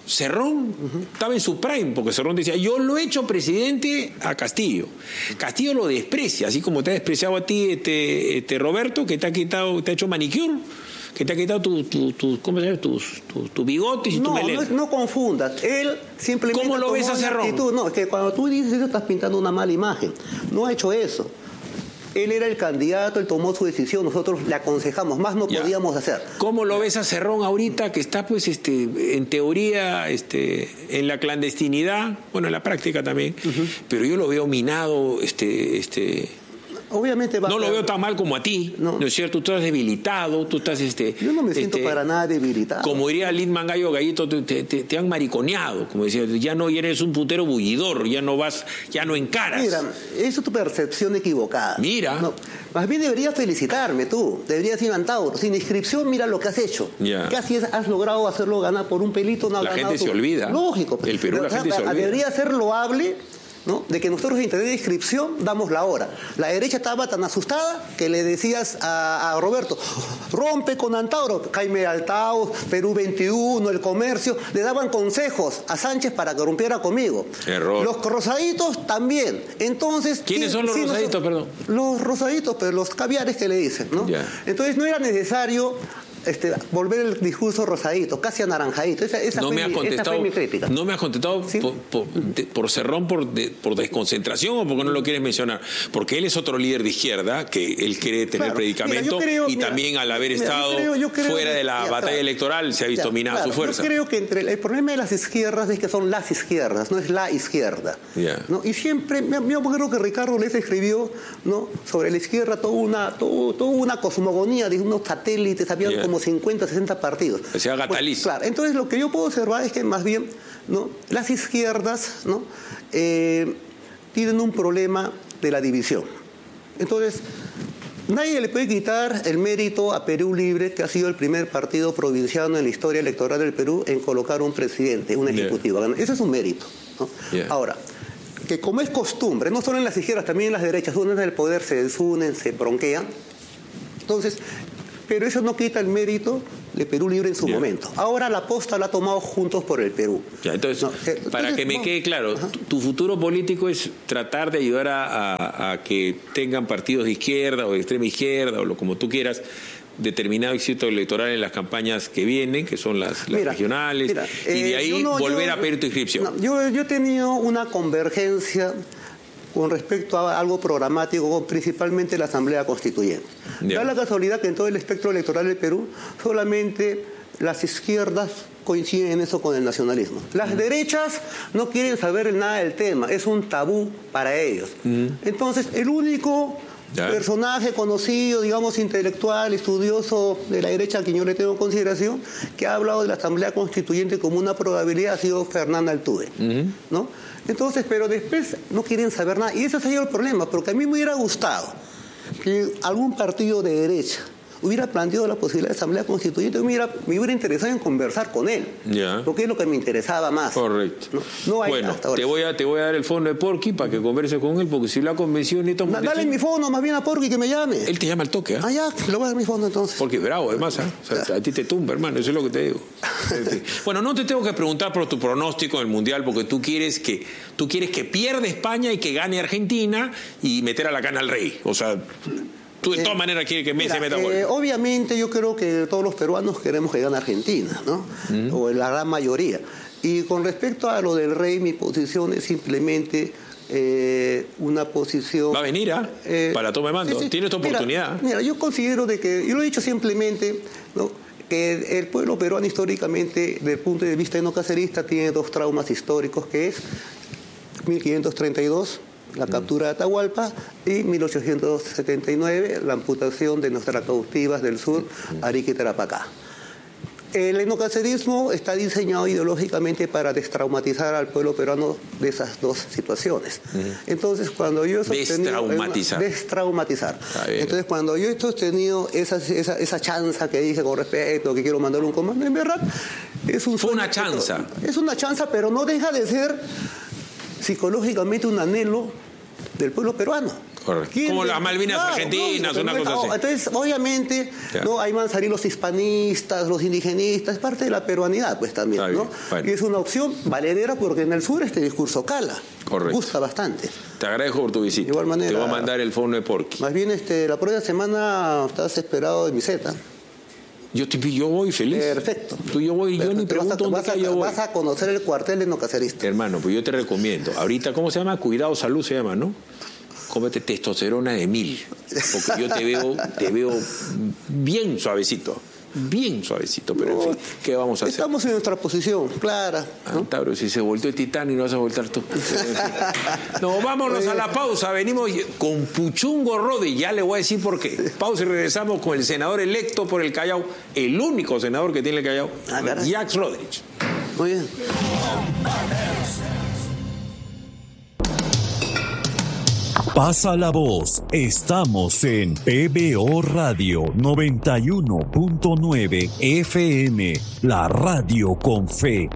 estaba en su prime, porque Cerrón decía, yo lo he hecho presidente a Castillo. Castillo lo desprecia, así como te ha despreciado a ti Roberto, que te ha hecho manicure, que te ha quitado ¿cómo se llama? Tus bigotes y tu melena. No confundas. Él simplemente... ¿Cómo lo ves a Cerrón? No, es que cuando tú dices eso estás pintando una mala imagen. No ha hecho eso. Él era el candidato, él tomó su decisión, nosotros le aconsejamos, más no podíamos hacer. ¿Cómo lo ves a Cerrón ahorita, que está pues en teoría en la clandestinidad, bueno, en la práctica también, pero yo lo veo minado, obviamente no lo veo tan mal como a ti, ¿no es cierto? Tú estás debilitado, tú estás... Yo no me siento para nada debilitado. Como diría Lindman Gallo Gallito, te han mariconeado, como decía, ya no eres un puntero bullidor, ya no encaras. Mira, eso es tu percepción equivocada. Mira. No, más bien deberías felicitarme tú, deberías ir a Antauro. Sin inscripción, mira lo que has hecho. Casi has logrado hacerlo ganar por un pelito. La gente se olvida. Lógico. El Perú, la gente se olvida. Debería ser loable, ¿no? De que nosotros en tener inscripción damos la hora. La derecha estaba tan asustada que le decías a Roberto, rompe con Antauro, Jaime Altaos, Perú 21, El Comercio, le daban consejos a Sánchez para que rompiera conmigo. Error. Los rosaditos también. Entonces, ¿quiénes son los rosaditos, perdón? Los rosaditos, pero los caviares que le dicen, ¿no? Entonces no era necesario volver el discurso rosadito, casi anaranjadito. Esa fue mi crítica. No me has contestado por Cerrón, por desconcentración, o porque no lo quieres mencionar. Porque él es otro líder de izquierda, que él quiere tener predicamento, también al haber estado fuera de la batalla electoral se ha visto minada su fuerza. Yo creo que el problema de las izquierdas es que son las izquierdas, no es la izquierda. ¿No? Y siempre, yo creo que Ricardo Les escribió, ¿no?, sobre la izquierda toda una cosmogonía de unos satélites, habían como como 50, 60 partidos. O sea, Gataliz. Claro, entonces lo que yo puedo observar es que más bien, ¿no?, las izquierdas, ¿no?, tienen un problema de la división. Entonces, nadie le puede quitar el mérito a Perú Libre, que ha sido el primer partido provinciano en la historia electoral del Perú en colocar un presidente, un ejecutivo. Ese es un mérito, ¿no? Ahora, que como es costumbre, no solo en las izquierdas, también en las derechas, uno en el poder se desunen, se bronquean. Entonces, pero eso no quita el mérito de Perú Libre en su momento. Ahora la posta la ha tomado Juntos por el Perú. Ya, entonces, para que me quede claro, tu futuro político es tratar de ayudar a que tengan partidos de izquierda o de extrema izquierda o como tú quieras, determinado éxito electoral en las campañas que vienen, que son las regionales, y de ahí volver a pedir tu inscripción. No, yo he tenido una convergencia con respecto a algo programático, principalmente la Asamblea Constituyente. Da la casualidad que en todo el espectro electoral del Perú solamente las izquierdas coinciden en eso con el nacionalismo. Las derechas no quieren saber nada del tema, es un tabú para ellos. Entonces, el único personaje conocido, digamos, intelectual, estudioso de la derecha a quien yo le tengo consideración, que ha hablado de la Asamblea Constituyente como una probabilidad ha sido Fernanda Altuve, ¿no? Entonces, pero después no quieren saber nada. Y ese ha sido el problema, porque a mí me hubiera gustado que algún partido de derecha hubiera planteado la posibilidad de Asamblea Constituyente, me hubiera interesado en conversar con él, porque es lo que me interesaba más. Correcto. No hay bueno, hasta ahora. te voy a dar el fono de Porky para que converse con él, porque si lo ha convencido necesito... Dale mi fono más bien a Porky que me llame. Él te llama al toque, ¿eh? Ah, ya, le voy a dar mi fono entonces. Porque bravo, además, ¿eh? O sea, a ti te tumba, hermano, eso es lo que te digo. Bueno, no te tengo que preguntar por tu pronóstico en el Mundial, porque tú quieres que pierda España y que gane Argentina y meter a la cana al rey. O sea... Tú de todas maneras quieres que Messi meta gol. Obviamente yo creo que todos los peruanos queremos que gane Argentina, ¿no? O la gran mayoría. Y con respecto a lo del rey, mi posición es simplemente una posición... Va a venir, para toma de mando. Sí. Tienes tu oportunidad. Mira, yo considero de que, yo lo he dicho simplemente, ¿no?, que el pueblo peruano históricamente, desde el punto de vista enocacerista, tiene dos traumas históricos, que es 1532... la captura de Atahualpa, y 1879, la amputación de nuestras cautivas del sur, Arica y Tarapacá. El enocacerismo está diseñado ideológicamente para destraumatizar al pueblo peruano de esas dos situaciones. Entonces, cuando yo he sostenido... Destraumatizar. Entonces, cuando yo he sostenido esa chanza que dije con respecto, que quiero mandar un comando, en verdad, fue una chanza. Es una chanza, pero no deja de ser psicológicamente un anhelo del pueblo peruano. Correcto. Como las Malvinas argentinas, una cosa así. Entonces, obviamente, ¿no?, ahí van a salir los hispanistas, los indigenistas, es parte de la peruanidad, pues también, ¿no? Bueno. Y es una opción valedera porque en el sur este discurso cala. Correcto. Gusta bastante. Te agradezco por tu visita. De igual manera. Te voy a mandar el fono de Porky. Más bien, la próxima semana estás esperado de mi Z. Yo voy feliz. Perfecto. Yo voy, yo ni pregunto dónde yo voy. Vas a conocer el cuartel enocacerista. Hermano, pues yo te recomiendo. Ahorita, ¿cómo se llama? Cuidado Salud se llama, ¿no? Cómete testosterona de 1000. Porque yo te veo bien suavecito. Bien suavecito, pero en fin, ¿qué vamos a hacer? Estamos en nuestra posición, clara, ¿no? Tauro, si se volteó el titán y no vas a voltar tú. No, vámonos a la pausa. Venimos con Puchungo Rodi, ya le voy a decir por qué. Pausa y regresamos con el senador electo por el Callao, el único senador que tiene el Callao, Jacques Rodríguez. Muy bien. Pasa la voz. Estamos en PBO Radio 91.9 FM, la radio con fe.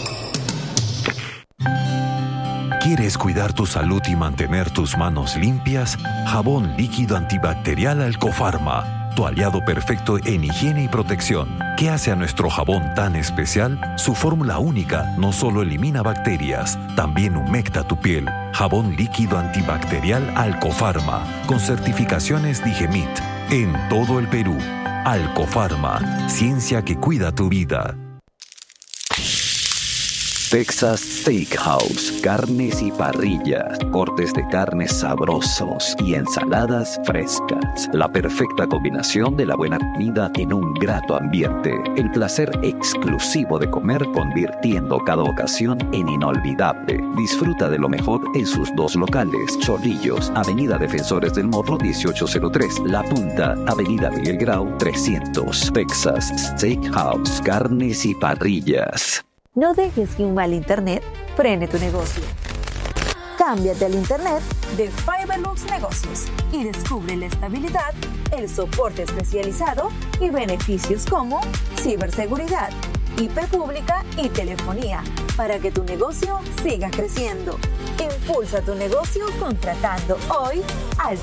¿Quieres cuidar tu salud y mantener tus manos limpias? Jabón líquido antibacterial Alcofarma, tu aliado perfecto en higiene y protección. ¿Qué hace a nuestro jabón tan especial? Su fórmula única no solo elimina bacterias, también humecta tu piel. Jabón líquido antibacterial Alcofarma, con certificaciones Digemit, en todo el Perú. Alcofarma, ciencia que cuida tu vida. Texas Steakhouse, carnes y parrillas, cortes de carnes sabrosos y ensaladas frescas. La perfecta combinación de la buena comida en un grato ambiente. El placer exclusivo de comer, convirtiendo cada ocasión en inolvidable. Disfruta de lo mejor en sus 2 locales: Chorrillos, Avenida Defensores del Morro 1803, La Punta, Avenida Miguel Grau 300. Texas Steakhouse, carnes y parrillas. No dejes que un mal internet frene tu negocio. Cámbiate al internet de Fiberlux Negocios y descubre la estabilidad, el soporte especializado y beneficios como ciberseguridad, IP pública y telefonía para que tu negocio siga creciendo. Impulsa tu negocio contratando hoy al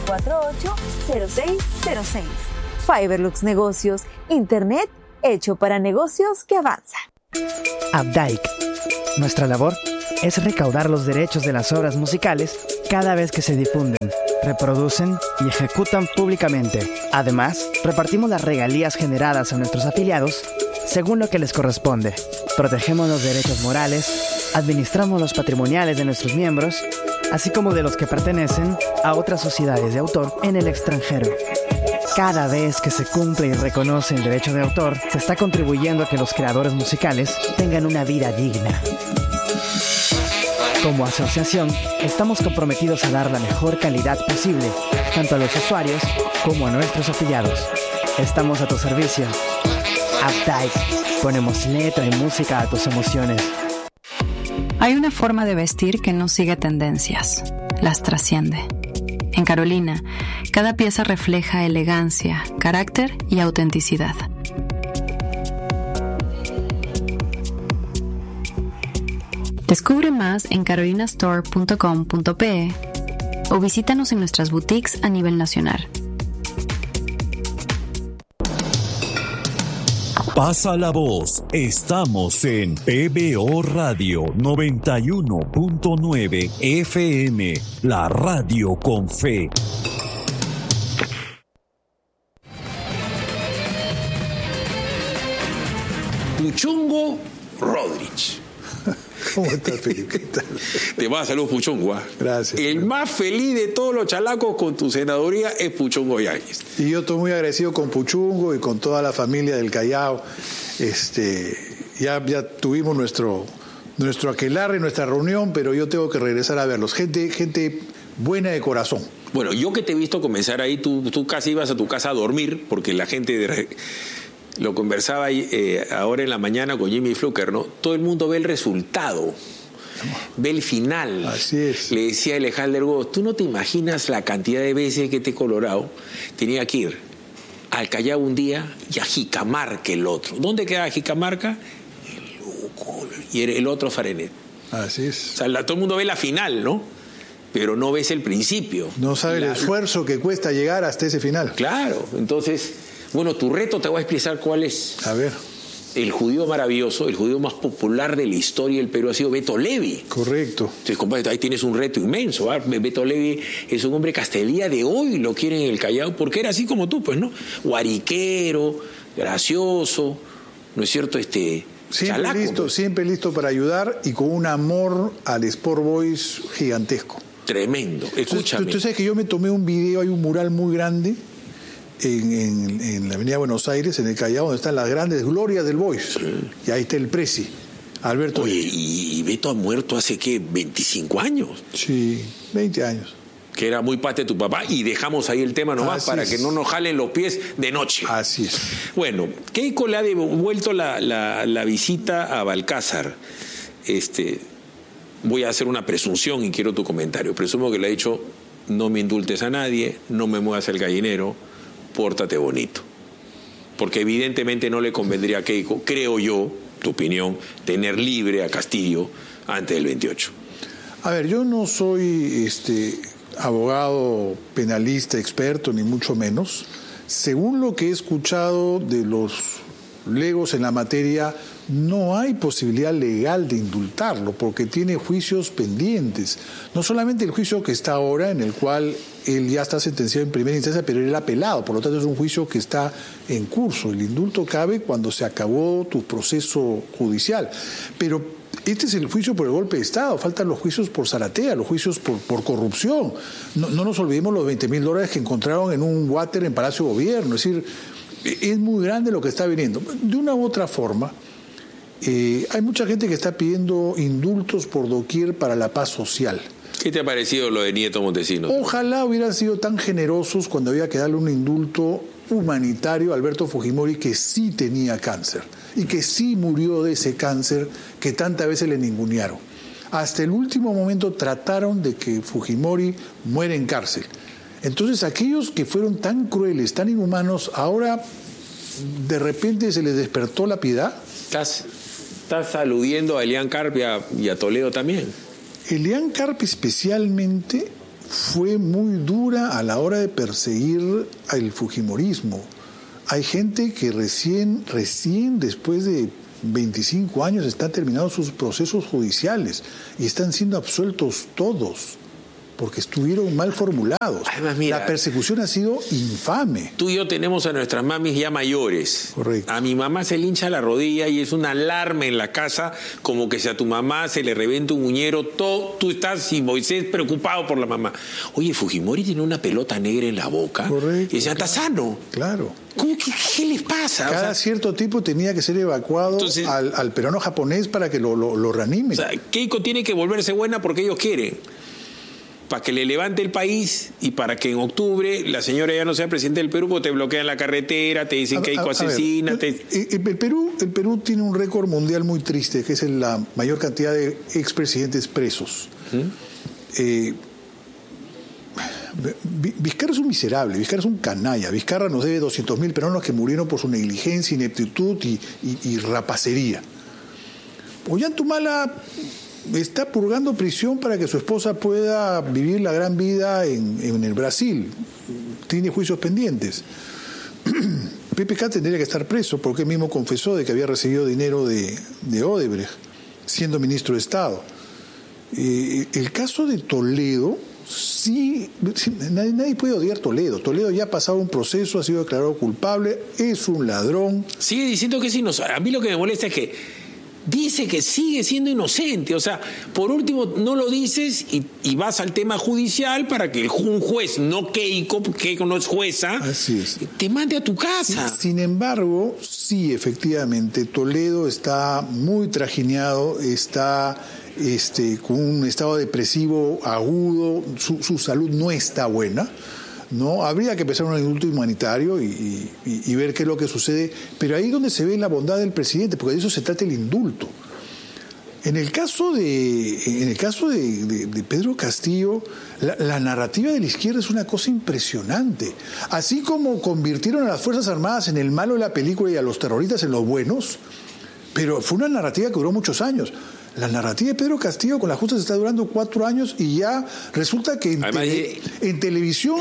748-0606. Fiberlux Negocios, internet hecho para negocios que avanzan. Updike. Nuestra labor es recaudar los derechos de las obras musicales cada vez que se difunden, reproducen y ejecutan públicamente. Además, repartimos las regalías generadas a nuestros afiliados según lo que les corresponde. Protegemos los derechos morales, administramos los patrimoniales de nuestros miembros, así como de los que pertenecen a otras sociedades de autor en el extranjero. Cada vez que se cumple y reconoce el derecho de autor, se está contribuyendo a que los creadores musicales tengan una vida digna. Como asociación, estamos comprometidos a dar la mejor calidad posible, tanto a los usuarios como a nuestros afiliados. Estamos a tu servicio. Updike. Ponemos letra y música a tus emociones. Hay una forma de vestir que no sigue tendencias, las trasciende. En Carolina, cada pieza refleja elegancia, carácter y autenticidad. Descubre más en carolinastore.com.pe o visítanos en nuestras boutiques a nivel nacional. Pasa la voz. Estamos en PBO Radio 91.9 FM, la radio con fe. Puchungo Rodríguez. ¿Cómo estás, Felipe? ¿Qué tal? Te va a salud, Puchungo. Gracias. El más feliz de todos los chalacos con tu senaduría es Puchungo Yáñez. Y yo estoy muy agradecido con Puchungo y con toda la familia del Callao. Ya tuvimos nuestro aquelarre, nuestra reunión, pero yo tengo que regresar a verlos. Gente buena de corazón. Bueno, yo que te he visto comenzar ahí, tú casi ibas a tu casa a dormir, porque la gente... Lo conversaba ahora en la mañana con Jimmy Fluker, ¿no? Todo el mundo ve el resultado, ve el final. Así es. Le decía Alejandro Gómez, tú no te imaginas la cantidad de veces que Colorado tenía que ir al Callao un día y a Jicamarca el otro. ¿Dónde queda Jicamarca? El Luco, y el otro Farenet. Así es. O sea, todo el mundo ve la final, ¿no? Pero no ves el principio. No sabe el esfuerzo que cuesta llegar hasta ese final. Claro, entonces... Bueno, tu reto te voy a explicar cuál es. A ver. El judío maravilloso, el judío más popular de la historia del Perú ha sido Beto Levi. Correcto. Entonces, compadre, ahí tienes un reto inmenso. Beto Levi es un hombre que hasta el día de hoy lo quieren en el Callao, porque era así como tú, pues, ¿no? Guariquero, gracioso, ¿no es cierto? Chalaco, siempre listo para ayudar y con un amor al Sport Boys gigantesco. Tremendo. Escúchame. Tú sabes que yo me tomé un video, hay un mural muy grande en la avenida Buenos Aires, en el Callao, donde están las grandes glorias del Boys. Sí. Y ahí está el presi, Alberto. Oye, y Beto ha muerto hace, ¿qué? 25 años. Sí, 20 años. Que era muy parte de tu papá, y dejamos ahí el tema nomás para que no nos jalen los pies de noche. Así es. Bueno, Keiko le ha devuelto la visita a Balcázar. Voy a hacer una presunción y quiero tu comentario. Presumo que le ha dicho, no me indultes a nadie, no me muevas el gallinero, pórtate bonito. Porque evidentemente no le convendría a Keiko, creo yo, tu opinión, tener libre a Castillo antes del 28. A ver, yo no soy abogado penalista experto, ni mucho menos. Según lo que he escuchado de los legos en la materia, no hay posibilidad legal de indultarlo porque tiene juicios pendientes. No solamente el juicio que está ahora, en el cual él ya está sentenciado en primera instancia, pero él apelado, por lo tanto es un juicio que está en curso. El indulto cabe cuando se acabó tu proceso judicial. Pero Este es el juicio por el golpe de Estado, faltan los juicios por Zaratea, los juicios por corrupción. No nos olvidemos los $20,000 que encontraron en un water en Palacio de Gobierno. Es decir, es muy grande lo que está viniendo. De una u otra forma, hay mucha gente que está pidiendo indultos por doquier para la paz social. ¿Qué te ha parecido lo de Nieto Montesinos? Ojalá hubieran sido tan generosos cuando había que darle un indulto humanitario a Alberto Fujimori, que sí tenía cáncer y que sí murió de ese cáncer que tantas veces le ningunearon. Hasta el último momento trataron de que Fujimori muera en cárcel. Entonces aquellos que fueron tan crueles, tan inhumanos, ahora de repente se les despertó la piedad. Estás aludiendo a Elian Carpi y a Toledo también. Elian Carpi especialmente fue muy dura a la hora de perseguir al fujimorismo. Hay gente que recién después de 25 años están terminados sus procesos judiciales y están siendo absueltos todos porque estuvieron mal formulados. Además, mira, la persecución ha sido infame. Tú y yo tenemos a nuestras mamis ya mayores. Correcto. A mi mamá se le hincha la rodilla y es una alarma en la casa, como que si a tu mamá se le reventa un muñero, tú estás y Moisés preocupado por la mamá. Oye, Fujimori tiene una pelota negra en la boca. Correcto. Y ya está sano. Claro. ¿Qué les pasa? Cada cierto tiempo tenía que ser evacuado entonces, al peruano japonés para que lo reanime. O sea, Keiko tiene que volverse buena porque ellos quieren. Para que le levante el país y para que en octubre la señora ya no sea presidente del Perú, porque te bloquean la carretera, te dicen que Keiko asesina. El Perú tiene un récord mundial muy triste, que es la mayor cantidad de expresidentes presos. Vizcarra es un miserable, Vizcarra es un canalla. Vizcarra nos debe 200.000 peruanos que murieron por su negligencia, ineptitud y rapacería. Ollantumala está purgando prisión para que su esposa pueda vivir la gran vida en el Brasil. Tiene juicios pendientes. PPK tendría que estar preso porque él mismo confesó de que había recibido dinero de Odebrecht, siendo ministro de Estado. El caso de Toledo, sí, nadie puede odiar Toledo. Toledo ya ha pasado un proceso, ha sido declarado culpable, es un ladrón. Sigue diciendo que es inocente. A mí lo que me molesta es que dice que sigue siendo inocente. O sea, por último, no lo dices y vas al tema judicial para que un juez, no Keiko, porque Keiko no es jueza, así es, te mande a tu casa. Sin embargo, sí, efectivamente, Toledo está muy trajineado, está con un estado depresivo agudo, su salud no está buena. No, habría que empezar un indulto humanitario y ver qué es lo que sucede, pero ahí es donde se ve la bondad del presidente, porque de eso se trata el indulto. En el caso de Pedro Castillo, la narrativa de la izquierda es una cosa impresionante. Así como convirtieron a las Fuerzas Armadas en el malo de la película y a los terroristas en los buenos, pero fue una narrativa que duró muchos años. La narrativa de Pedro Castillo con la justicia está durando 4 años y ya resulta que en televisión,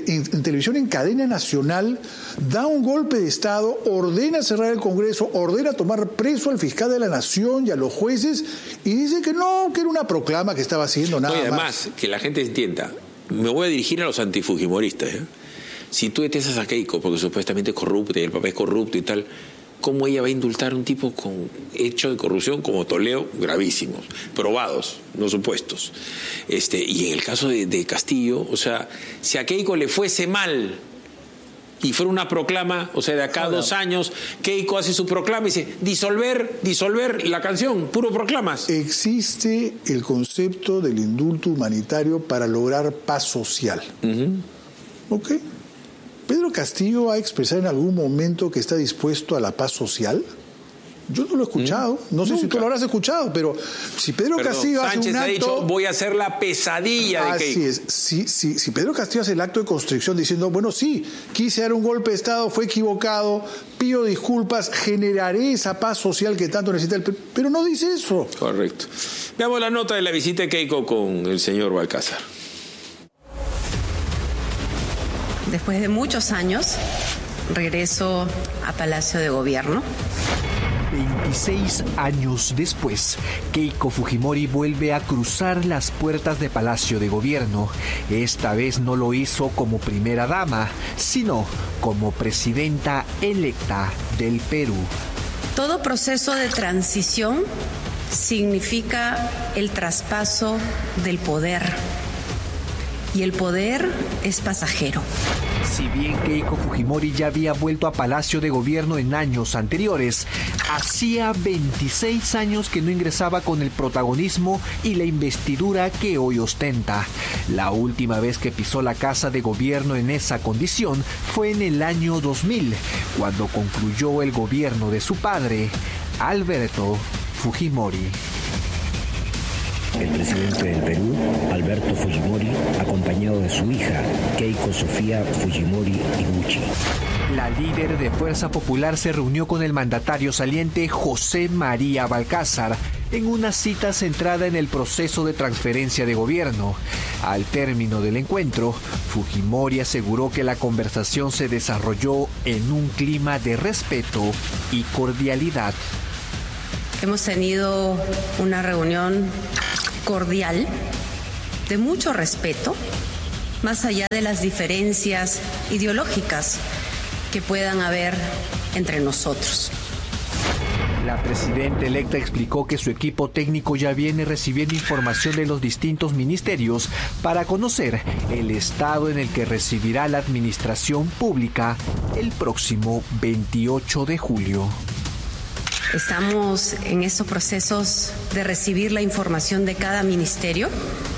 en cadena nacional, da un golpe de Estado, ordena cerrar el Congreso, ordena tomar preso al fiscal de la Nación y a los jueces y dice que no, que era una proclama que estaba haciendo nada más. Y además, que la gente entienda, me voy a dirigir a los antifujimoristas. Si tú detestas a Keiko porque supuestamente es corrupta y el papá es corrupto y tal, ¿cómo ella va a indultar a un tipo con hecho de corrupción como Toledo? Gravísimos, probados, no supuestos. Y en el caso de Castillo, o sea, si a Keiko le fuese mal y fuera una proclama, o sea, de acá a 2 años, Keiko hace su proclama y dice, disolver la canción, puro proclamas. Existe el concepto del indulto humanitario para lograr paz social. ¿Ok? ¿Pedro Castillo ha expresado en algún momento que está dispuesto a la paz social? Yo no lo he escuchado. No sé si tú lo habrás escuchado, pero si Pedro Castillo hace Sánchez un acto... ha dicho, voy a hacer la pesadilla de Keiko. Así es. Si Pedro Castillo hace el acto de constricción diciendo, bueno, sí, quise dar un golpe de Estado, fue equivocado, pido disculpas, generaré esa paz social que tanto necesita el Perú, pero no dice eso. Correcto. Veamos la nota de la visita de Keiko con el señor Balcázar. Después de muchos años, regreso a Palacio de Gobierno. 26 años después, Keiko Fujimori vuelve a cruzar las puertas de Palacio de Gobierno. Esta vez no lo hizo como primera dama, sino como presidenta electa del Perú. Todo proceso de transición significa el traspaso del poder. Y el poder es pasajero. Si bien Keiko Fujimori ya había vuelto a Palacio de Gobierno en años anteriores, hacía 26 años que no ingresaba con el protagonismo y la investidura que hoy ostenta. La última vez que pisó la Casa de Gobierno en esa condición fue en el año 2000, cuando concluyó el gobierno de su padre, Alberto Fujimori. El presidente del Perú, Alberto Fujimori, acompañado de su hija, Keiko Sofía Fujimori Iguchi. La líder de Fuerza Popular se reunió con el mandatario saliente José María Balcázar en una cita centrada en el proceso de transferencia de gobierno. Al término del encuentro, Fujimori aseguró que la conversación se desarrolló en un clima de respeto y cordialidad. Hemos tenido una reunión cordial, de mucho respeto, más allá de las diferencias ideológicas que puedan haber entre nosotros. La presidenta electa explicó que su equipo técnico ya viene recibiendo información de los distintos ministerios para conocer el estado en el que recibirá la administración pública el próximo 28 de julio. Estamos en estos procesos de recibir la información de cada ministerio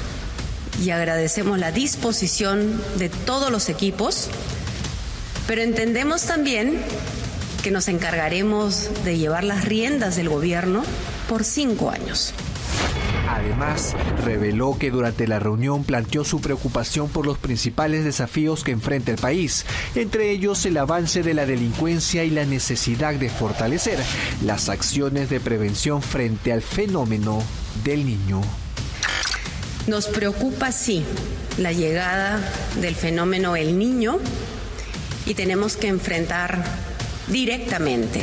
y agradecemos la disposición de todos los equipos, pero entendemos también que nos encargaremos de llevar las riendas del gobierno por 5 años. Además, reveló que durante la reunión planteó su preocupación por los principales desafíos que enfrenta el país, entre ellos el avance de la delincuencia y la necesidad de fortalecer las acciones de prevención frente al fenómeno del Niño. Nos preocupa, sí, la llegada del fenómeno El Niño y tenemos que enfrentar directamente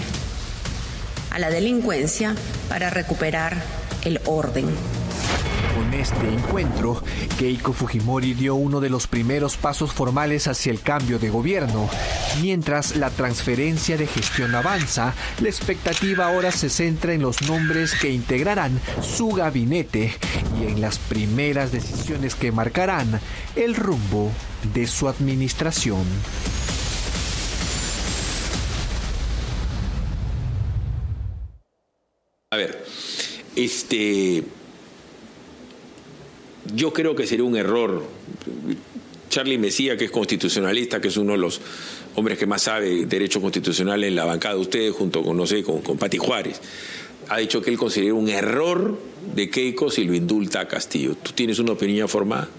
a la delincuencia para recuperar el orden. Con este encuentro, Keiko Fujimori dio uno de los primeros pasos formales hacia el cambio de gobierno. Mientras la transferencia de gestión avanza, la expectativa ahora se centra en los nombres que integrarán su gabinete y en las primeras decisiones que marcarán el rumbo de su administración. A ver, yo creo que sería un error. Charly Mesía, que es constitucionalista, que es uno de los hombres que más sabe derecho constitucional en la bancada de ustedes, junto con, no sé, con Pati Juárez, ha dicho que él considera un error de Keiko si lo indulta a Castillo. ¿Tú tienes una opinión formada?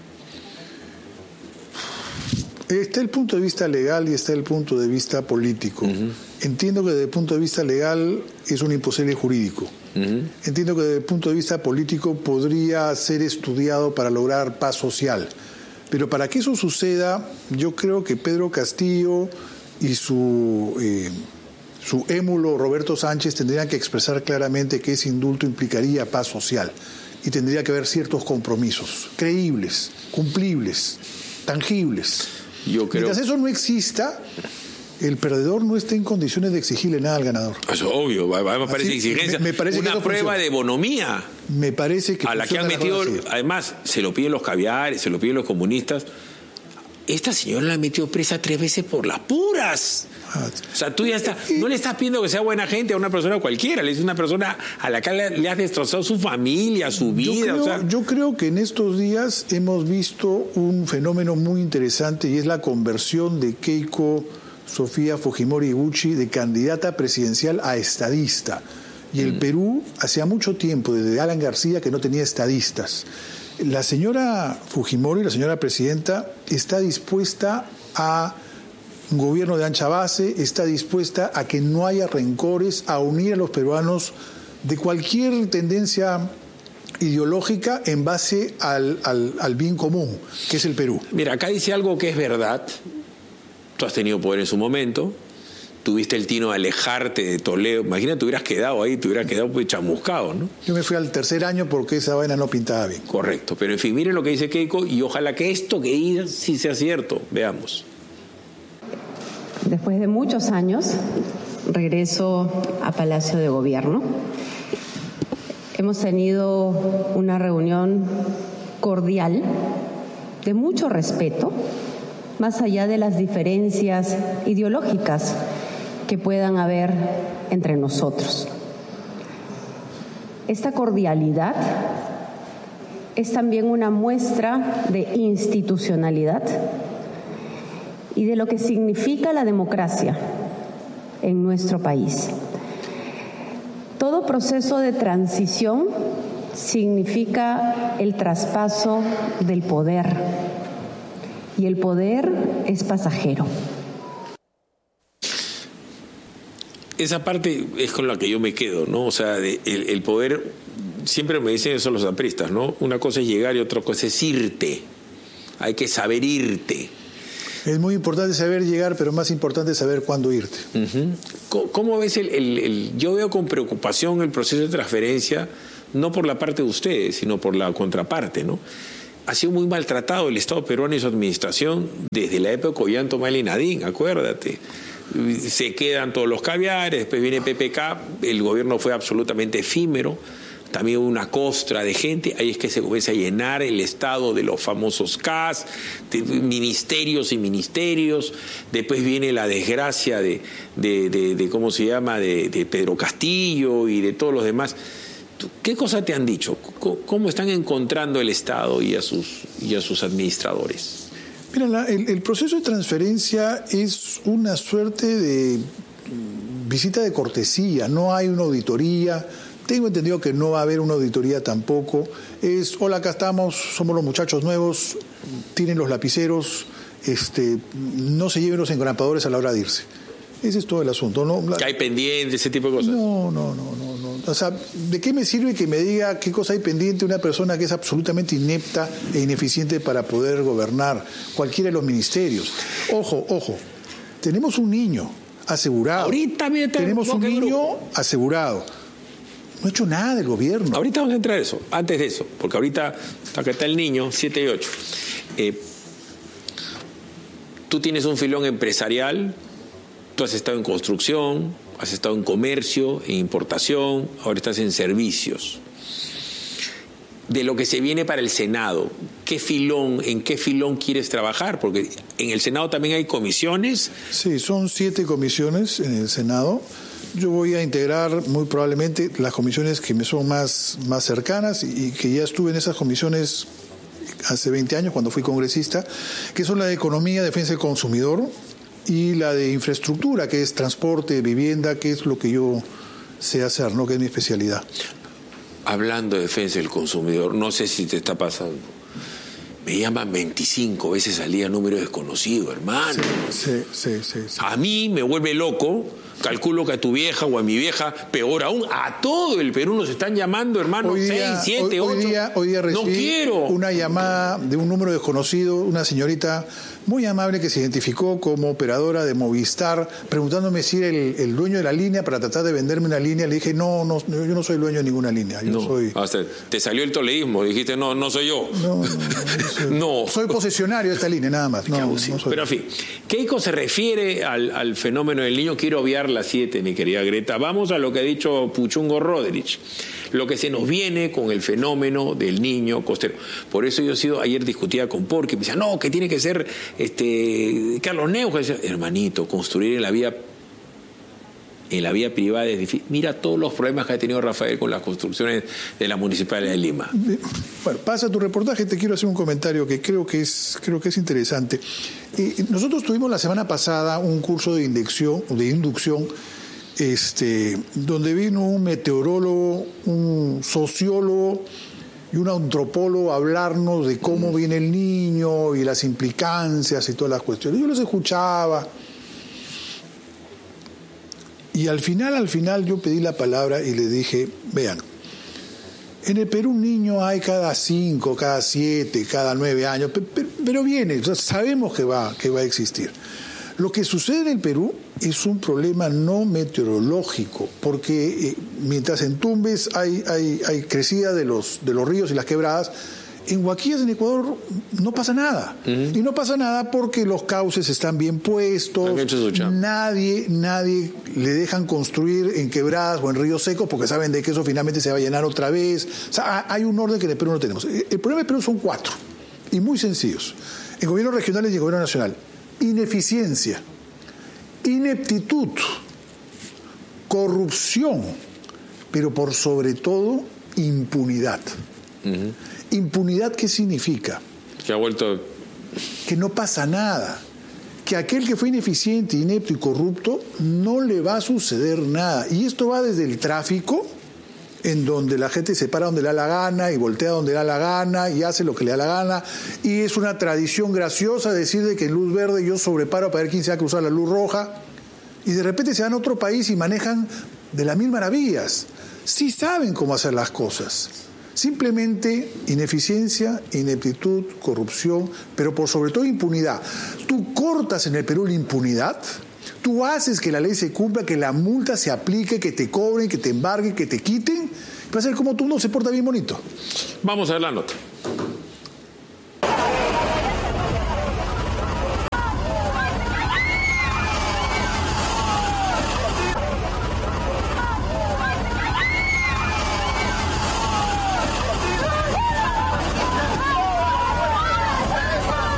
Está el punto de vista legal y está el punto de vista político. Uh-huh. Entiendo que desde el punto de vista legal es un imposible jurídico. Uh-huh. Entiendo que desde el punto de vista político podría ser estudiado para lograr paz social. Pero para que eso suceda, yo creo que Pedro Castillo y su émulo Roberto Sánchez tendrían que expresar claramente que ese indulto implicaría paz social y tendría que haber ciertos compromisos creíbles, cumplibles, tangibles. Mientras eso no exista, el perdedor no está en condiciones de exigirle nada al ganador. Eso es obvio, además parece exigencia. Me parece una prueba de bonomía. Me parece que a la que han metido, además, se lo piden los caviares, se lo piden los comunistas. Esta señora la han metido presa 3 veces por las puras. O sea, tú ya no le estás pidiendo que sea buena gente a una persona cualquiera, le es una persona a la que le has destrozado su familia, su vida. Yo creo que en estos días hemos visto un fenómeno muy interesante y es la conversión de Keiko Sofía Fujimori Iguchi de candidata presidencial a estadista. Y el Perú, hacía mucho tiempo, desde Alan García, que no tenía estadistas. La señora Fujimori, la señora presidenta, está dispuesta a un gobierno de ancha base, está dispuesta a que no haya rencores, a unir a los peruanos de cualquier tendencia ideológica en base al bien común, que es el Perú. Mira, acá dice algo que es verdad. Tú has tenido poder en su momento, tuviste el tino de alejarte de Toledo. Imagínate, te hubieras quedado ahí, te hubieras quedado pues chamuscado, ¿no? Yo me fui al 3er año porque esa vaina no pintaba bien. Correcto, pero en fin, miren lo que dice Keiko y ojalá que esto que diga sí sea cierto. Veamos. Después de muchos años, regreso a Palacio de Gobierno. Hemos tenido una reunión cordial, de mucho respeto, más allá de las diferencias ideológicas que puedan haber entre nosotros. Esta cordialidad es también una muestra de institucionalidad y de lo que significa la democracia en nuestro país. Todo proceso de transición significa el traspaso del poder, y el poder es pasajero. Esa parte es con la que yo me quedo, ¿no? O sea, el poder, siempre me dicen eso los apristas, ¿no? Una cosa es llegar y otra cosa es irte. Hay que saber irte. Es muy importante saber llegar, pero más importante es saber cuándo irte. ¿Cómo ves yo veo con preocupación el proceso de transferencia, no por la parte de ustedes, sino por la contraparte, ¿no? Ha sido muy maltratado el Estado peruano y su administración desde la época de Ollanta y Nadine, acuérdate. Se quedan todos los caviares, después viene PPK, el gobierno fue absolutamente efímero. También hubo una costra de gente, ahí es que se comienza a llenar el Estado de los famosos CAS, de ministerios y ministerios. Después viene la desgracia de ¿cómo se llama?, de Pedro Castillo y de todos los demás. ¿Qué cosa te han dicho? ¿Cómo están encontrando el Estado y a sus administradores? Mira, el proceso de transferencia es una suerte de visita de cortesía, no hay una auditoría. Tengo entendido que no va a haber una auditoría tampoco. Hola, acá estamos, somos los muchachos nuevos, tienen los lapiceros, no se lleven los engrapadores a la hora de irse. Ese es todo el asunto, ¿no? ¿Que hay pendiente, ese tipo de cosas? No. O sea, ¿de qué me sirve que me diga qué cosa hay pendiente una persona que es absolutamente inepta e ineficiente para poder gobernar cualquiera de los ministerios? Ojo, tenemos un niño asegurado. Ahorita tenemos un niño asegurado. No ha hecho nada del gobierno. Ahorita vamos a entrar a eso, antes de eso, porque ahorita acá está el niño, 7 y 8. Tú tienes un filón empresarial, tú has estado en construcción, has estado en comercio, en importación, ahora estás en servicios. De lo que se viene para el Senado, ¿en qué filón quieres trabajar? Porque en el Senado también hay comisiones. Sí, son 7 comisiones en el Senado. Yo voy a integrar muy probablemente las comisiones que me son más cercanas y que ya estuve en esas comisiones hace 20 años cuando fui congresista, que son la de Economía, Defensa del Consumidor y la de Infraestructura, que es transporte, vivienda, que es lo que yo sé hacer, ¿no? Que es mi especialidad. Hablando de defensa del consumidor, no sé si te está pasando. Me llaman 25 veces al día número desconocido, hermano. Sí. A mí me vuelve loco. Calculo que a tu vieja o a mi vieja, peor aún, a todo el Perú nos están llamando, hermano, 6, 7, 8. Hoy día recibí una llamada de un número desconocido, una señorita muy amable que se identificó como operadora de Movistar, preguntándome si era el dueño de la línea para tratar de venderme una línea. Le dije, no, yo no soy dueño de ninguna línea. Te salió el toleísmo, dijiste, no soy yo. No. Soy posesionario de esta línea, nada más. No soy. Pero en fin, Keiko se refiere al fenómeno del niño. Quiero obviar las 7, mi querida Greta. Vamos a lo que ha dicho Puchungo Roderich, lo que se nos viene con el fenómeno del niño costero. Por eso ayer discutía con Porky, me decía, no, que tiene que ser Carlos Neuja. Decía, hermanito, construir en la vía privada es difícil. Mira todos los problemas que ha tenido Rafael con las construcciones de la Municipalidad de Lima. Bueno, pasa tu reportaje, te quiero hacer un comentario que creo que es interesante. Nosotros tuvimos la semana pasada un curso de inducción, donde vino un meteorólogo, un sociólogo y un antropólogo a hablarnos de cómo viene el niño y las implicancias y todas las cuestiones. Yo los escuchaba. Y al final yo pedí la palabra y le dije, vean, en el Perú un niño hay cada 5, cada 7, cada 9 años, pero viene, o sea, sabemos que va a existir. Lo que sucede en el Perú es un problema no meteorológico, porque mientras en Tumbes hay crecida de los ríos y las quebradas, En Huaquillas, en Ecuador, no pasa nada. Y no pasa nada porque los cauces están bien puestos, nadie le dejan construir en quebradas o en ríos secos porque saben de que eso finalmente se va a llenar otra vez. O sea, hay un orden que en el Perú no tenemos. El problema del Perú son 4, y muy sencillos. En gobiernos regionales y en gobierno nacional. Ineficiencia, ineptitud, corrupción, pero por sobre todo, impunidad. ¿Impunidad qué significa? Que ha vuelto... Que no pasa nada. Que aquel que fue ineficiente, inepto y corrupto no le va a suceder nada. Y esto va desde el tráfico, en donde la gente se para donde le da la gana y voltea donde le da la gana y hace lo que le da la gana. Y es una tradición graciosa decir de que en luz verde yo sobreparo para ver quién se va a cruzar la luz roja. Y de repente se van a otro país y manejan de las mil maravillas. Sí saben cómo hacer las cosas. Simplemente ineficiencia, ineptitud, corrupción, pero por sobre todo impunidad. Tú cortas en el Perú la impunidad, tú haces que la ley se cumpla, que la multa se aplique, que te cobren, que te embarguen, que te quiten. Va a ser como tú no se porta bien bonito. Vamos a ver la nota.